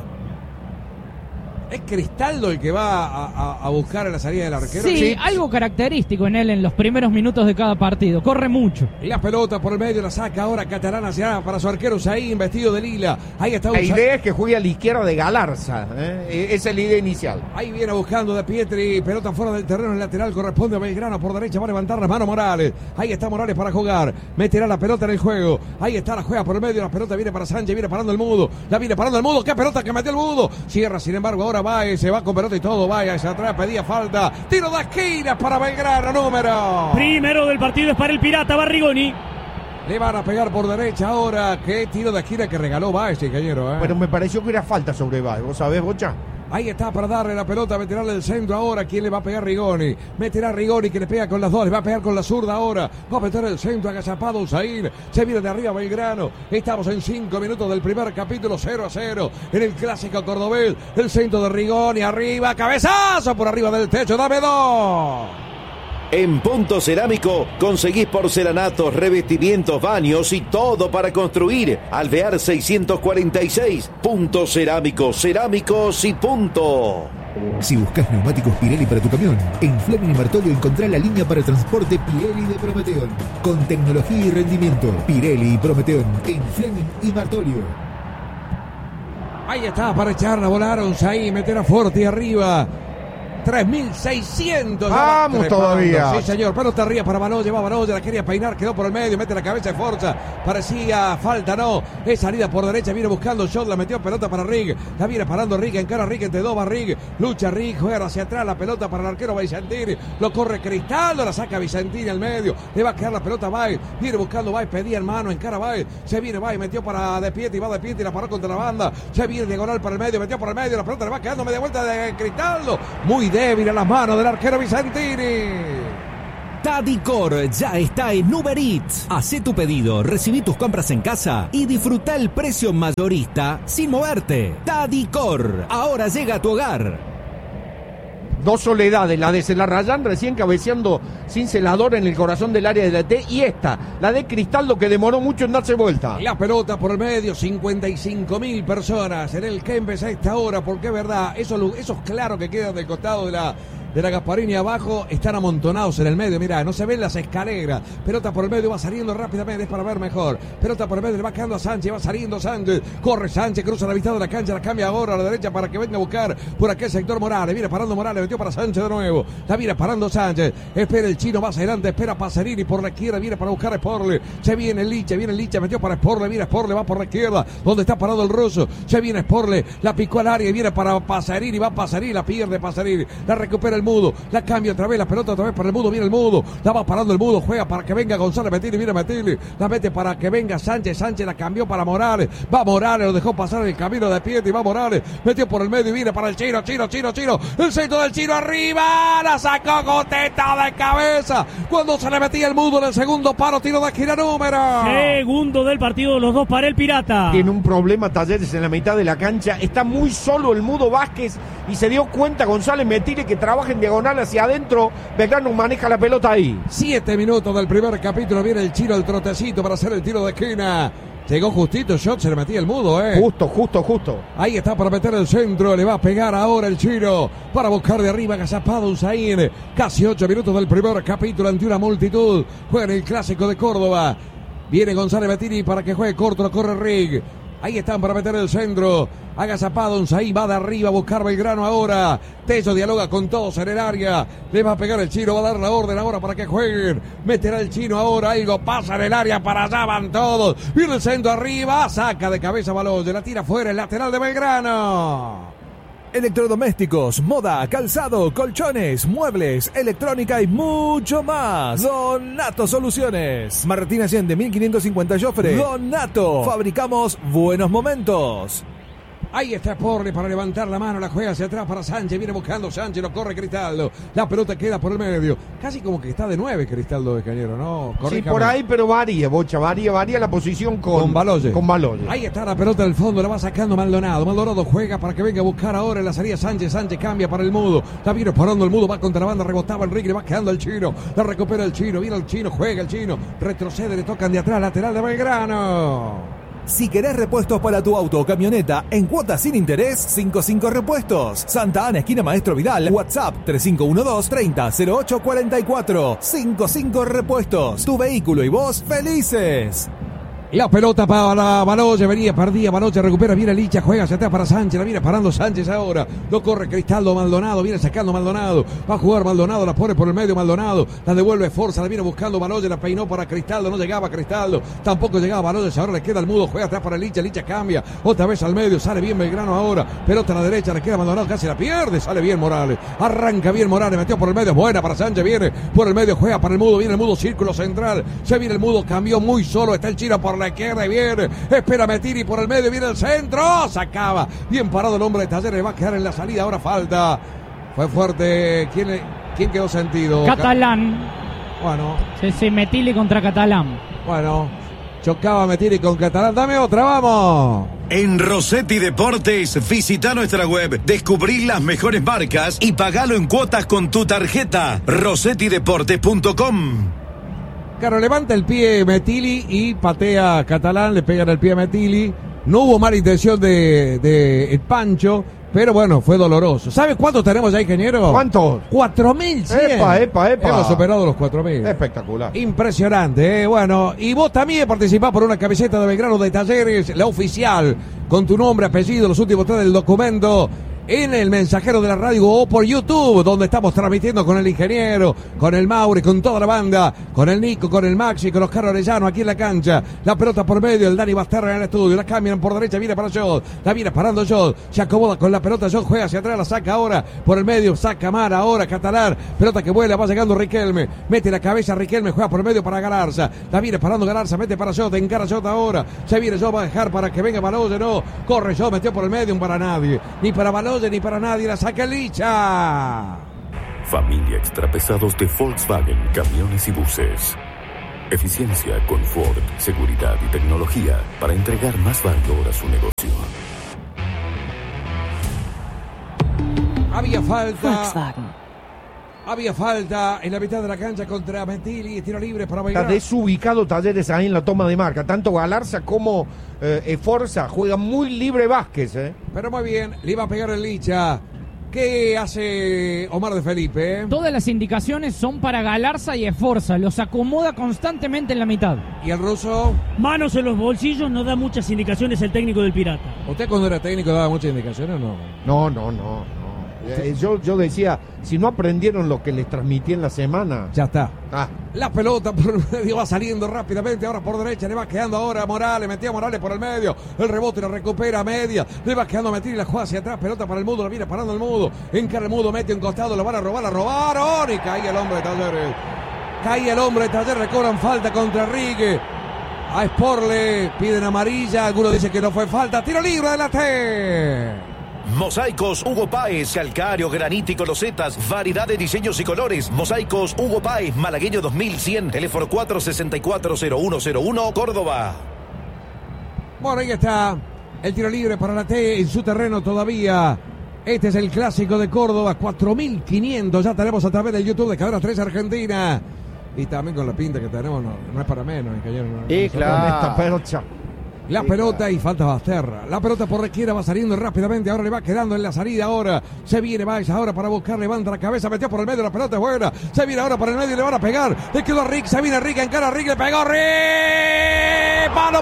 ¿Es Cristaldo el que va a buscar a la salida del arquero? Sí, algo característico en él en los primeros minutos de cada partido. Corre mucho. Y la pelota por el medio la saca ahora Catalán hacia para su arquero Usain, vestido de lila. Ahí está Usain. La idea es que juegue a la izquierda de Galarza. Esa es la idea inicial. Ahí viene buscando de Pietri. Pelota fuera del terreno, el lateral corresponde a Belgrano. Por derecha va a levantar la mano Morales. Ahí está Morales para jugar. Meterá la pelota en el juego. Ahí está, la juega por el medio. La pelota viene para Sánchez. Viene parando el mudo. La viene parando el mudo. ¡Qué pelota que metió el mudo! Cierra, sin embargo, ahora Baez, se va con pelota y todo, vaya hacia atrás, pedía falta, tiro de esquina para Belgrano, número. Primero del partido es para el Pirata, Barrigoni. Le van a pegar por derecha ahora, qué tiro de esquina que regaló Baez, ingeniero. Pero me pareció que era falta sobre Baez, ¿vos sabés, Bocha? Ahí está para darle la pelota, meterá del centro ahora. ¿Quién le va a pegar? Rigoni. Meterá Rigoni que le pega con las dos. Le va a pegar con la zurda ahora. Va a meter el centro agazapado Usain. Se viene de arriba Belgrano. Estamos en 5 minutos del primer capítulo, 0-0 en el clásico cordobés. El centro de Rigoni arriba. Cabezazo por arriba del techo. Dame dos. En Punto Cerámico conseguís porcelanatos, revestimientos, baños y todo para construir. Alvear 646. Punto Cerámico, cerámicos y punto. Si buscas neumáticos Pirelli para tu camión, en Fleming y Martolio encontrá la línea para transporte Pirelli de Prometeon. Con tecnología y rendimiento, Pirelli y Prometeon en Fleming y Martolio. Ahí está para echarla a volar Usain, meter a fuerte arriba. 3.600. Vamos todavía. Sí, señor. Pelota arriba para Baloye. Va Baloye. La quería peinar. Quedó por el medio. Mete la cabeza de Forza. Parecía falta. No. Es salida por derecha. Viene buscando shot. La metió pelota para Rig. La viene parando Rig. Encara Rig. Entre dos va Rig. Lucha Rig. Juega hacia atrás. La pelota para el arquero Vicentini. Lo corre Cristaldo. La saca Vicentini al medio. Le va a quedar la pelota a Baez. Viene buscando Baez. Pedía en mano. Encara Baez. Se viene Baez. Metió para De Pietri. Va De Pietri. La paró contra la banda. Se viene diagonal para el medio. Metió por el medio. La pelota le va quedando media vuelta de Cristaldo. Muy débil a las manos del arquero Vicentini. Tadicor ya está en Uber Eats. Hacé tu pedido, recibí tus compras en casa y disfruta el precio mayorista sin moverte. Tadicor, ahora llega a tu hogar. Dos soledades, la de Celarrayán recién cabeceando sin celador en el corazón del área de la T, y esta, la de Cristaldo, que demoró mucho en darse vuelta. La pelota por el medio, 55.000 personas en el Kempes a esta hora, porque es verdad, esos claros que quedan del costado de la Gasparini abajo están amontonados en el medio. Mirá, no se ven las escaleras. Pelota por el medio, va saliendo rápidamente, es para ver mejor. Pelota por el medio, le va quedando a Sánchez, va saliendo Sánchez. Corre Sánchez, cruza la mitad de la cancha, la cambia ahora a la derecha para que venga a buscar por aquel sector Morales. Viene parando Morales, metió para Sánchez de nuevo. La viene parando Sánchez. Espera el chino, más adelante, espera Pacerini por la izquierda, viene para buscar a Sporle. Se viene Licha, metió para Sporle, viene Sporle, va por la izquierda, donde está parado el ruso. Se viene Sporle, la picó al área y viene para Pacerini, va Pacerini, la pierde Pacerini, la recupera el Mudo. La cambia otra vez, la pelota otra vez para el Mudo, viene el Mudo, la va parando el Mudo, juega para que venga González Metilli, viene Metilli, la mete para que venga Sánchez la cambió para Morales, va Morales, lo dejó pasar el camino de Pietri, va Morales, metió por el medio y viene para el Chino, el centro del Chino arriba, la sacó Goteta de cabeza, cuando se le metía el Mudo en el segundo paro, tiro de esquina número. Segundo del partido, los dos para el Pirata. Tiene un problema Talleres en la mitad de la cancha, está muy solo el Mudo Vázquez y se dio cuenta González Metilli que trabaja en diagonal hacia adentro. Belgrano maneja la pelota ahí. 7 minutos del primer capítulo. Viene el Chino, el trotecito para hacer el tiro de esquina. Llegó justito, shot, se le metía el Mudo, Justo. Ahí está para meter el centro, le va a pegar ahora el Chino para buscar de arriba, agazapado Usain. Casi 8 minutos del primer capítulo ante una multitud. Juega en el Clásico de Córdoba. Viene González Bettini para que juegue corto, lo corre Rig. Ahí están para meter el centro. Agazapado Unzaí, va de arriba a buscar Belgrano ahora. Tello dialoga con todos en el área. Le va a pegar el Chino, va a dar la orden ahora para que jueguen. Meterá el Chino ahora, algo pasa en el área, para allá van todos. Viene el centro arriba, saca de cabeza Baloye, la tira fuera, el lateral de Belgrano. Electrodomésticos, moda, calzado, colchones, muebles, electrónica y mucho más. Donato Soluciones. Martín Allende, 1550 Jofre. Donato. Fabricamos buenos momentos. Ahí está Sporle para levantar la mano, la juega hacia atrás para Sánchez, viene buscando Sánchez, lo corre Cristaldo, la pelota queda por el medio, casi como que está de 9 Cristaldo de Cañero, ¿no? Sí, por ahí, pero varía, Bocha, varía la posición con Baloye. Baloye. Ahí está la pelota del fondo, la va sacando Maldonado juega para que venga a buscar ahora en la salida Sánchez cambia para el Mudo, la viene parando el Mudo, va contra la banda, rebotaba Enrique, le va quedando el Chino, la recupera el Chino, viene el Chino, juega el Chino, retrocede, le tocan de atrás, lateral de Belgrano. Si querés repuestos para tu auto o camioneta en cuotas sin interés, 55 Repuestos. Santa Ana, esquina Maestro Vidal. WhatsApp 3512-300844. 55 Repuestos. Tu vehículo y vos felices. La pelota para Baloye, perdía Baloye, recupera, viene Licha, juega hacia atrás para Sánchez, la viene parando Sánchez ahora, lo corre Cristaldo, Maldonado, viene sacando Maldonado, va a jugar Maldonado, la pone por el medio Maldonado, la devuelve Forza, la viene buscando Baloye, la peinó para Cristaldo, no llegaba Cristaldo, tampoco llegaba Baloye, ahora le queda el Mudo, juega atrás para Licha cambia, otra vez al medio, sale bien Belgrano ahora, pelota a la derecha, le queda Maldonado, casi la pierde, sale bien Morales, arranca bien Morales, metió por el medio, buena para Sánchez, viene por el medio, juega para el Mudo, viene el Mudo, círculo central, se viene el Mudo, cambió muy solo, está el Chino por la izquierda y viene, espera Metilli por el medio, viene el centro, sacaba, bien parado el hombre de Talleres, va a quedar en la salida, ahora falta, fue fuerte, ¿quién quedó sentido? Catalán. Bueno. Sí, Metilli contra Catalán. Bueno, chocaba Metilli con Catalán, dame otra, vamos. En Rossetti Deportes, visita nuestra web, descubrí las mejores marcas y pagalo en cuotas con tu tarjeta, rossettideportes.com. Claro, levanta el pie Metilli y patea Catalán, le pegan el pie a Metilli. No hubo mala intención de el Pancho, pero bueno, fue doloroso. ¿Sabes cuántos tenemos ya, ingeniero? ¿Cuántos? 4.100. Epa. Hemos superado los 4.000. Espectacular. Impresionante, Bueno, y vos también participás por una camiseta de Belgrano de Talleres, la oficial, con tu nombre, apellido, los últimos 3 del documento. en el Mensajero de la Radio o por YouTube, donde estamos transmitiendo con el ingeniero, con el Mauri, con toda la banda, con el Nico, con el Maxi, con los Carlos Arellano aquí en la cancha. La pelota por medio, el Dani Basterra en el estudio, la cambian por derecha, viene para Jod, la viene parando Jod, se acomoda con la pelota, Jod juega hacia atrás, la saca ahora por el medio, saca Mara ahora, Catalán, pelota que vuela, va llegando Riquelme, mete la cabeza Riquelme, juega por medio para Galarza, la viene parando Galarza, mete para Jod, encara Jod ahora, se viene Jod, va a dejar para que venga Baloye, no, corre Jod, metió por el medio, para nadie, ni para Baloye, ni para nadie, la saca Licha. Familia Extrapesados de Volkswagen Camiones y Buses. Eficiencia, confort, seguridad y tecnología para entregar más valor a su negocio. Había falta en la mitad de la cancha contra Mentili, tiro libre para Belgrano. Está desubicado Talleres ahí en la toma de marca. Tanto Galarza como Forza juegan muy libre Vázquez. Pero muy bien, le iba a pegar el Licha. ¿Qué hace Omar de Felipe? Todas las indicaciones son para Galarza y Esforza. Los acomoda constantemente en la mitad. ¿Y el ruso? Manos en los bolsillos, no da muchas indicaciones el técnico del Pirata. ¿Usted cuando era técnico daba muchas indicaciones o no? No. Yo decía, si no aprendieron lo que les transmití en la semana. Ya está. La pelota por medio va saliendo rápidamente, ahora por derecha, le va quedando ahora a Morales, metía a Morales por el medio, el rebote la recupera a media, le va quedando a meter y la juega hacia atrás, pelota para el Mudo, la viene parando el Mudo, encara el Mudo, mete un costado, lo van a robar, y cae el hombre de Talleres, le cobran falta contra Rigue, a Sporle piden amarilla, algunos dicen que no fue falta, tiro libre de la T. Mosaicos Hugo Páez, calcáreo, granítico, losetas, variedad de diseños y colores. Mosaicos Hugo Páez, Malagueño 2100, teléfono 464-0101, Córdoba. Bueno, ahí está el tiro libre para la T en su terreno todavía. Este es el clásico de Córdoba, 4.500, ya tenemos a través del YouTube de Cadena 3 Argentina. Y también con la pinta que tenemos, no es para menos, ingeniero. Claro. La pelota y falta Basterra. La pelota por izquierda va saliendo rápidamente. Ahora le va quedando en la salida. Ahora se viene Valls ahora para buscar. Levanta la cabeza. Metió por el medio. La pelota es buena. Se viene ahora por el medio y le van a pegar. Le quedó a Rick. Se viene Rick. Encara a Rick. Le pegó Rick. Palo.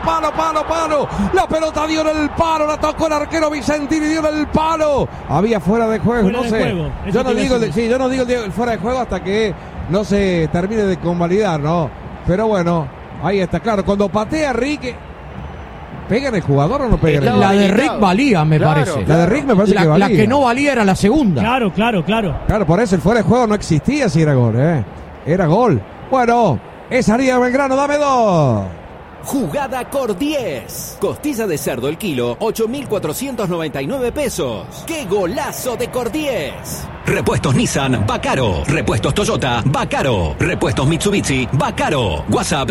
La pelota dio en el palo. La tocó el arquero Vicentini. Dio en el palo. Había fuera de juego. No sé. Yo no digo el fuera de juego hasta que no se termine de convalidar, ¿no? Pero bueno, ahí está. Claro, cuando patea Rick. ¿Pega en el jugador o no pega en el jugador? La de Rick valía, me parece. La de Rick me parece que valía. La que no valía era la segunda. Claro. Claro, por eso el fuera de juego no existía si era gol, Era gol. Bueno, es salida de Belgrano, dame 2. Jugada Cor 10. Costilla de cerdo el kilo, 8.499 pesos. ¡Qué golazo de Cor 10! Repuestos Nissan, va caro. Repuestos Toyota, va caro. Repuestos Mitsubishi, va caro. WhatsApp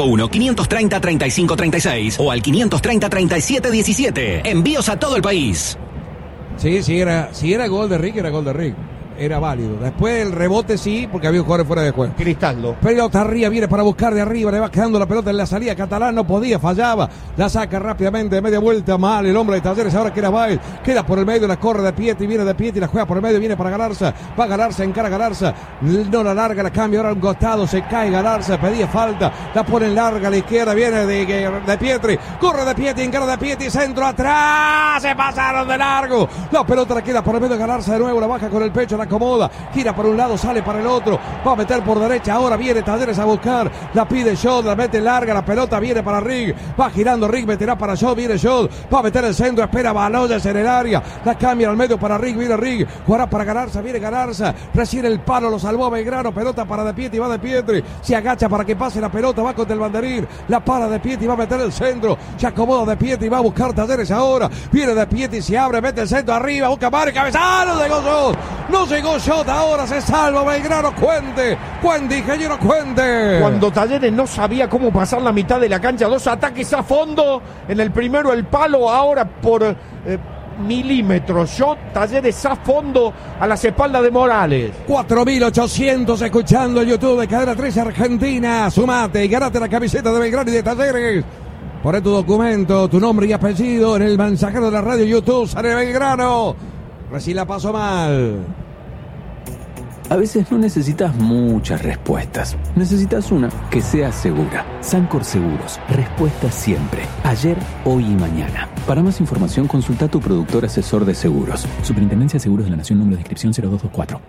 351-530-3536 o al 530-3717. Envíos a todo el país. Sí, si era gol de Rick, era gol de Rick. Era válido. Después el rebote sí, porque había un jugador fuera de juego. Cristaldo. Pelota arriba, viene para buscar de arriba, le va quedando la pelota en la salida. Catalán no podía, fallaba. La saca rápidamente, de media vuelta, mal el hombre de Talleres, ahora queda Baez. Queda por el medio, la corre de Pietri, viene de Pietri, la juega por el medio, viene para Galarza. Va Galarza, encara Galarza. No la larga, la cambia ahora a un costado, se cae Galarza, pedía falta. La pone larga a la izquierda, viene de Pietri. Corre de Pietri, encara de Pietri, centro atrás, se pasaron de largo. La pelota la queda por el medio de Galarza de nuevo, la baja con el pecho, la acomoda, gira por un lado, sale para el otro, va a meter por derecha, ahora viene Talleres a buscar, la pide Jod, la mete larga, la pelota viene para Rick, va girando Rick, meterá para Jod, viene Jod, va a meter el centro, espera Baloyes en el área, la cambia al medio para Rick, viene Rick, jugará para Galarza, viene Galarza, recibe el palo, lo salvó a Belgrano, pelota para De Pietri, va De Pietri, se agacha para que pase la pelota, va contra el banderín, la para De Pietri, va a meter el centro, se acomoda De Pietri, va a buscar Talleres ahora, viene De Pietri, se abre, mete el centro arriba, busca Mario, cabezado, no llegó Jod, no llegó Jod, ahora se salva Belgrano, Cuente, ingeniero Cuente. Cuando Talleres no sabía cómo pasar la mitad de la cancha, 2 ataques a fondo, en el primero el palo, ahora por milímetros, Jod, Talleres a fondo a las espaldas de Morales. 4.800 escuchando el YouTube de Cadena 3 Argentina, sumate y ganate la camiseta de Belgrano y de Talleres. Poné tu documento, tu nombre y apellido en el mensajero de la radio YouTube, sale Belgrano. Recién la pasó mal. A veces no necesitas muchas respuestas. Necesitas una que sea segura. Sancor Seguros. Respuesta siempre. Ayer, hoy y mañana. Para más información, consulta a tu productor asesor de seguros. Superintendencia de Seguros de la Nación, número de inscripción 0224.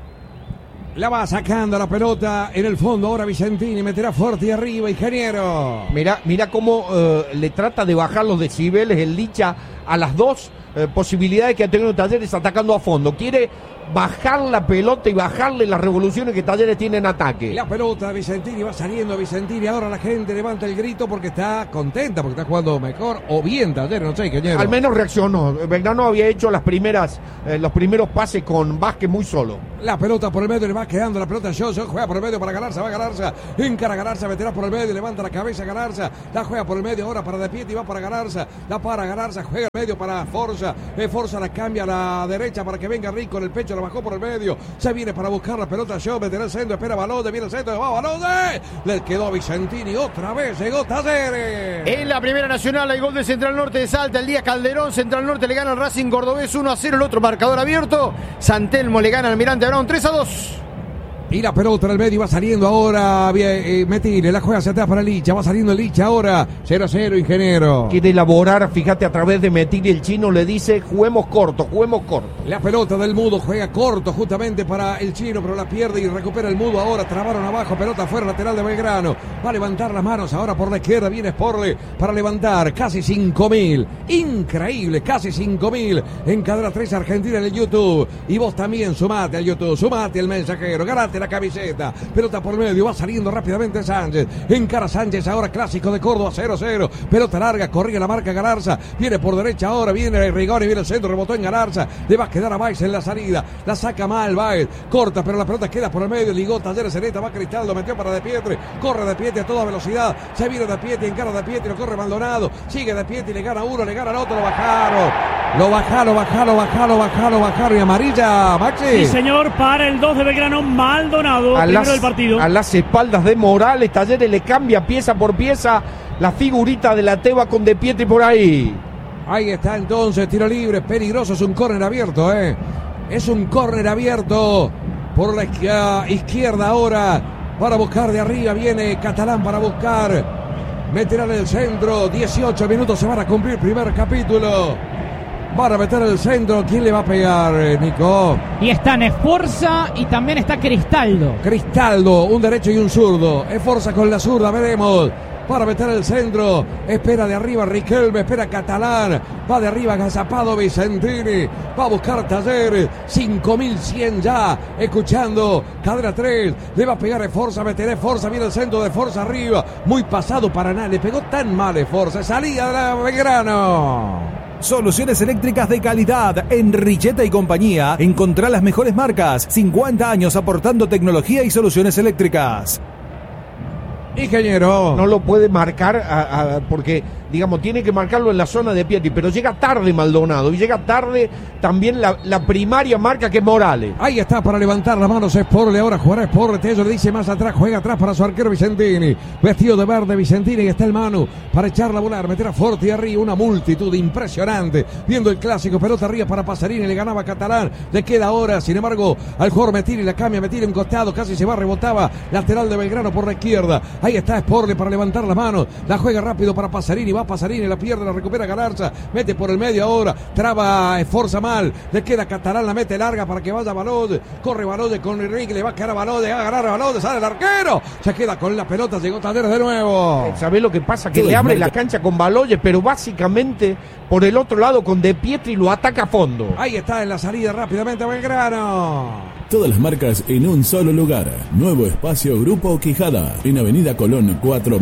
La va sacando la pelota en el fondo. Ahora Vicentini meterá fuerte y arriba, ingeniero. Mira cómo le trata de bajar los decibeles el Licha a las dos posibilidades que ha tenido Talleres atacando a fondo. Quiere bajar la pelota y bajarle las revoluciones que Talleres tiene en ataque. La pelota, Vicentini va saliendo. Vicentini, ahora la gente levanta el grito porque está contenta, porque está jugando mejor o bien Talleres, no sé, ingeniero. Al menos reaccionó. Belgrano había hecho los primeros pases con Vázquez muy solo. La pelota por el medio, le va quedando la pelota Johnson, juega por el medio para Galarza, va Galarza, encara Galarza, meterá por el medio, levanta la cabeza Galarza, la juega por el medio ahora para De Pietri, va para Galarza, la para Galarza, juega el medio para Forza, Forza la cambia a la derecha para que venga Rico en el pecho, la bajó por el medio, se viene para buscar la pelota Joe, meterá el centro, espera Balode, viene el centro, va Balode, le quedó a Vicentini, otra vez llegó Talleres. En la Primera Nacional hay gol de Central Norte de Salta, el día Calderón, Central Norte le gana al Racing Cordobés 1-0, el otro marcador abierto, San Telmo le gana al Almirante Brown 3-2. Y la pelota en el medio va saliendo ahora Metile, la juega hacia atrás para Licha, va saliendo Licha ahora, 0-0, ingeniero. Quiere elaborar, fíjate, a través de Metile, el chino le dice, juguemos corto. La pelota del Mudo juega corto justamente para el chino, pero la pierde y recupera el Mudo ahora, trabaron abajo, pelota fuera, lateral de Belgrano, va a levantar las manos ahora por la izquierda, viene Sporle para levantar, casi 5.000, increíble, casi 5.000, en Cadena 3 Argentina en el YouTube, y vos también sumate al YouTube, sumate al mensajero, ganate la camiseta, pelota por medio, va saliendo rápidamente Sánchez, encara Sánchez ahora, clásico de Córdoba, 0-0, pelota larga, corría la marca Galarza, viene por derecha ahora, viene Rigoni, viene el centro, rebotó en Galarza, le va a quedar a Baez en la salida, la saca mal Baez, corta, pero la pelota queda por el medio, ligó Talleres Zeneta, va Cristaldo, metió para De Pietri, corre De Pietri a toda velocidad, se viene De Pietri, encara De Pietri, lo corre Maldonado, sigue De Pietri, le gana uno, le gana al otro, lo bajaron y amarilla, Maxi. Sí, señor, para el 2 de Belgrano, Maldonado, primero del partido. A las espaldas de Morales, Talleres le cambia pieza por pieza la figurita de la Teba con De Pietri por ahí. Ahí está entonces, tiro libre, peligroso, es un córner abierto, es un córner abierto por la izquierda ahora, para buscar de arriba, viene Catalán para buscar, meterá en el centro, 18 minutos se van a cumplir, primer capítulo. Van a meter el centro. ¿Quién le va a pegar, Nico? Y están Esforza y también está Cristaldo. Cristaldo, un derecho y un zurdo. Esforza con la zurda, veremos. Para meter el centro. Espera de arriba Riquelme, espera Catalán. Va de arriba agazapado Vicentini. Va a buscar Talleres. 5.100 ya. Escuchando. Cadena 3. Le va a pegar Esforza. Meterá Esforza. Viene el centro de Esforza arriba. Muy pasado para nada. Le pegó tan mal Esforza. Salida de la Belgrano. Soluciones eléctricas de calidad. En Richeta y compañía encontrá las mejores marcas. 50 años aportando tecnología y soluciones eléctricas. Ingeniero. No lo puede marcar porque, digamos, tiene que marcarlo en la zona de Pietri, pero llega tarde Maldonado y llega tarde también la primaria marca que es Morales. Ahí está para levantar las manos Sporle, ahora jugará Sporle, Tello le dice más atrás, juega atrás para su arquero Vicentini, vestido de verde Vicentini, y está el Manu para echarla a volar, meterá fuerte y arriba, una multitud impresionante, viendo el clásico, pelota arriba para Pasarini, le ganaba Catalán, le queda ahora, sin embargo, al jugador Metini, la cambia, Metini en costado, casi se va, rebotaba, lateral de Belgrano por la izquierda, ahí está Sporle para levantar las manos, la juega rápido para Pasarini, va Pasarini, la pierde, la recupera Galarza, mete por el medio ahora, traba, esforza mal, le queda Catalán, la mete larga para que vaya Balode, corre Balode con Enrique, le va a quedar a Balode, va a ganar a Balode, sale el arquero, se queda con la pelota, llegó Talleres de nuevo. ¿Sabés lo que pasa? Que le abre la cancha con Baloye, pero básicamente por el otro lado con De Pietri lo ataca a fondo. Ahí está en la salida rápidamente Belgrano. Todas las marcas en un solo lugar. Nuevo espacio Grupo Quijada. En Avenida Colón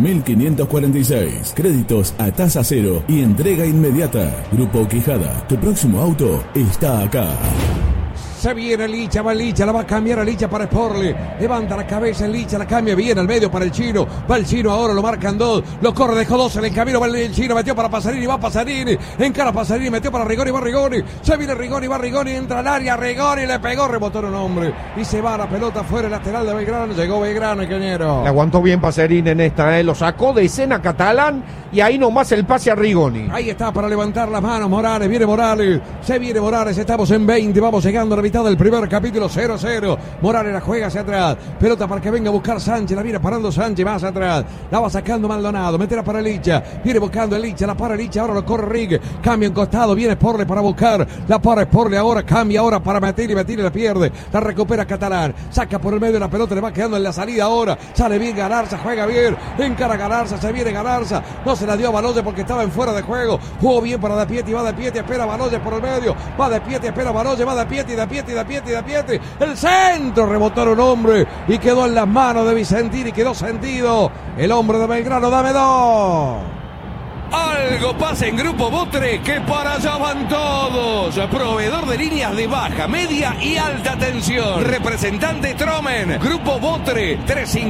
4546. Créditos a tasa cero y entrega inmediata. Grupo Quijada. Tu próximo auto está acá. Se viene Licha, va Licha, la va a cambiar a Licha para Sporle. Levanta la cabeza en Licha, la cambia bien al medio para el chino. Va el chino ahora, lo marcan dos. Lo corre, dejó dos en el camino. Va el chino, metió para Pasarini, va Pasarini. Encara Pasarini, metió para Rigoni, va Rigoni. Se viene Rigoni, va Rigoni, entra al área. Rigoni le pegó, rebotó en un hombre. Y se va la pelota fuera, el lateral de Belgrano. Llegó Belgrano, ingeniero. Le aguantó bien Pasarini en esta, Lo sacó de escena Catalán y ahí nomás el pase a Rigoni. Ahí está para levantar las manos Morales. Viene Morales, se viene Morales. Estamos en 20, vamos llegando a la mitad del primer capítulo, 0-0. Morales la juega hacia atrás. Pelota para que venga a buscar Sánchez. La viene parando Sánchez más atrás. La va sacando Maldonado. Meterá para Licha. Viene buscando el Licha. La para Licha. Ahora lo corre Rig. Cambia en costado. Viene Sporle para buscar. La para Sporle ahora. Cambia ahora para meter y la pierde. La recupera Catalán. Saca por el medio la pelota. Le va quedando en la salida ahora. Sale bien Galarza. Juega bien. Encara Galarza. Se viene Galarza. No se la dio a Baloyes porque estaba en fuera de juego. Jugó bien para De Pietri. Va De Pietri. Espera Baloyes por el medio. Va De Pietri. Espera Baloyes. Va De Pietri. El centro. Rebotó un hombre. Y quedó en las manos de Vicentini. Quedó sentido. El hombre de Belgrano. Dame dos. Algo pasa en Grupo Botre, que para allá van todos. Proveedor de líneas de baja, media y alta tensión. Representante Tromen. Grupo Botre,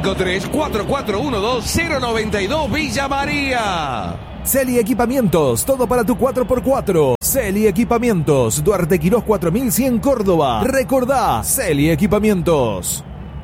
353-4412-092 Villa María. Celi Equipamientos, todo para tu 4x4. Celi Equipamientos, Duarte Quirós 4100 Córdoba. Recordá, Celi Equipamientos.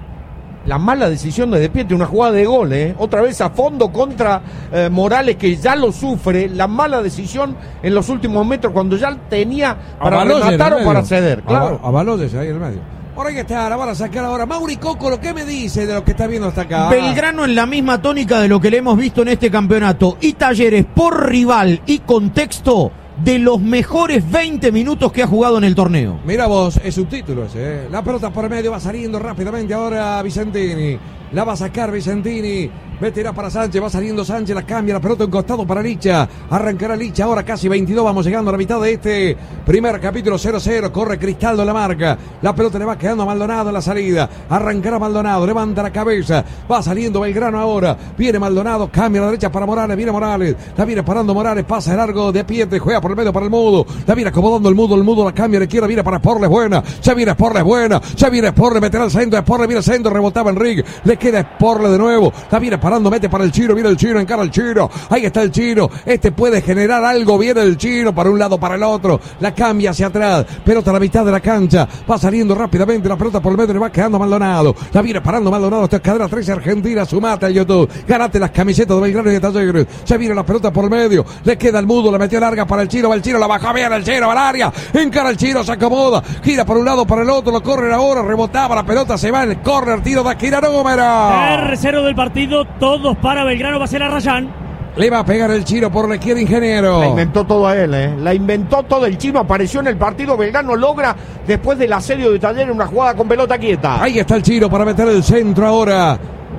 La mala decisión de Pietri, una jugada de gol, otra vez a fondo contra Morales, que ya lo sufre. La mala decisión en los últimos metros, cuando ya tenía para rematar o para ceder. Claro. A Baloyes ahí en el medio. Ahora hay que estar, la van a sacar ahora. Mauri Cócolo, ¿qué me dice de lo que está viendo hasta acá? Belgrano en la misma tónica de lo que le hemos visto en este campeonato. Y Talleres, por rival y contexto, de los mejores 20 minutos que ha jugado en el torneo. Mira vos, es subtítulo ese. La pelota por el medio va saliendo rápidamente ahora Vicentini. La va a sacar Vicentini. Meterá para Sánchez, va saliendo Sánchez, la cambia, la pelota en costado para Licha. Arrancará Licha, ahora casi 22, vamos llegando a la mitad de este primer capítulo, 0-0. Corre Cristaldo, la marca. La pelota le va quedando a Maldonado en la salida. Arrancará Maldonado, levanta la cabeza. Va saliendo Belgrano ahora. Viene Maldonado, cambia a la derecha para Morales. Viene Morales, la viene parando Morales. Pasa el largo de Pietri, juega por el medio para el Mudo. La viene acomodando el Mudo la cambia a la izquierda. Viene para Sporle, buena. Se viene Sporle, buena. Se viene Sporle, meterá al centro. Sporle viene al centro, rebotaba Enrique. Le queda Sporle de nuevo. La viene parando, mete para el Chino. Viene el Chino, encara el Chino. Ahí está el Chino. Este puede generar algo. Viene el Chino para un lado, para el otro. La cambia hacia atrás. Pelota a la mitad de la cancha. Va saliendo rápidamente la pelota por el medio. Le va quedando Maldonado. La viene parando Maldonado. Esta es cadena 13 Argentina. Sumate al YouTube. Ganate las camisetas de Belgrano y de Talleres. Se viene la pelota por el medio. Le queda el Mudo. La metió larga para el Chino. Va el Chino. La bajó bien el Chino. Va al área. Encara el Chino. Se acomoda. Gira por un lado, para el otro. Lo corre ahora. Rebotaba. La pelota se va en el córner. Tiro de esquina número. R0 del partido. Todos para Belgrano. Va a ser a Rayán. Le va a pegar el Chino por la izquierda, Ingeniero. La inventó todo a él, La inventó todo el Chino. Apareció en el partido. Belgrano logra, después del asedio de Talleres, una jugada con pelota quieta. Ahí está el Chino para meter el centro ahora.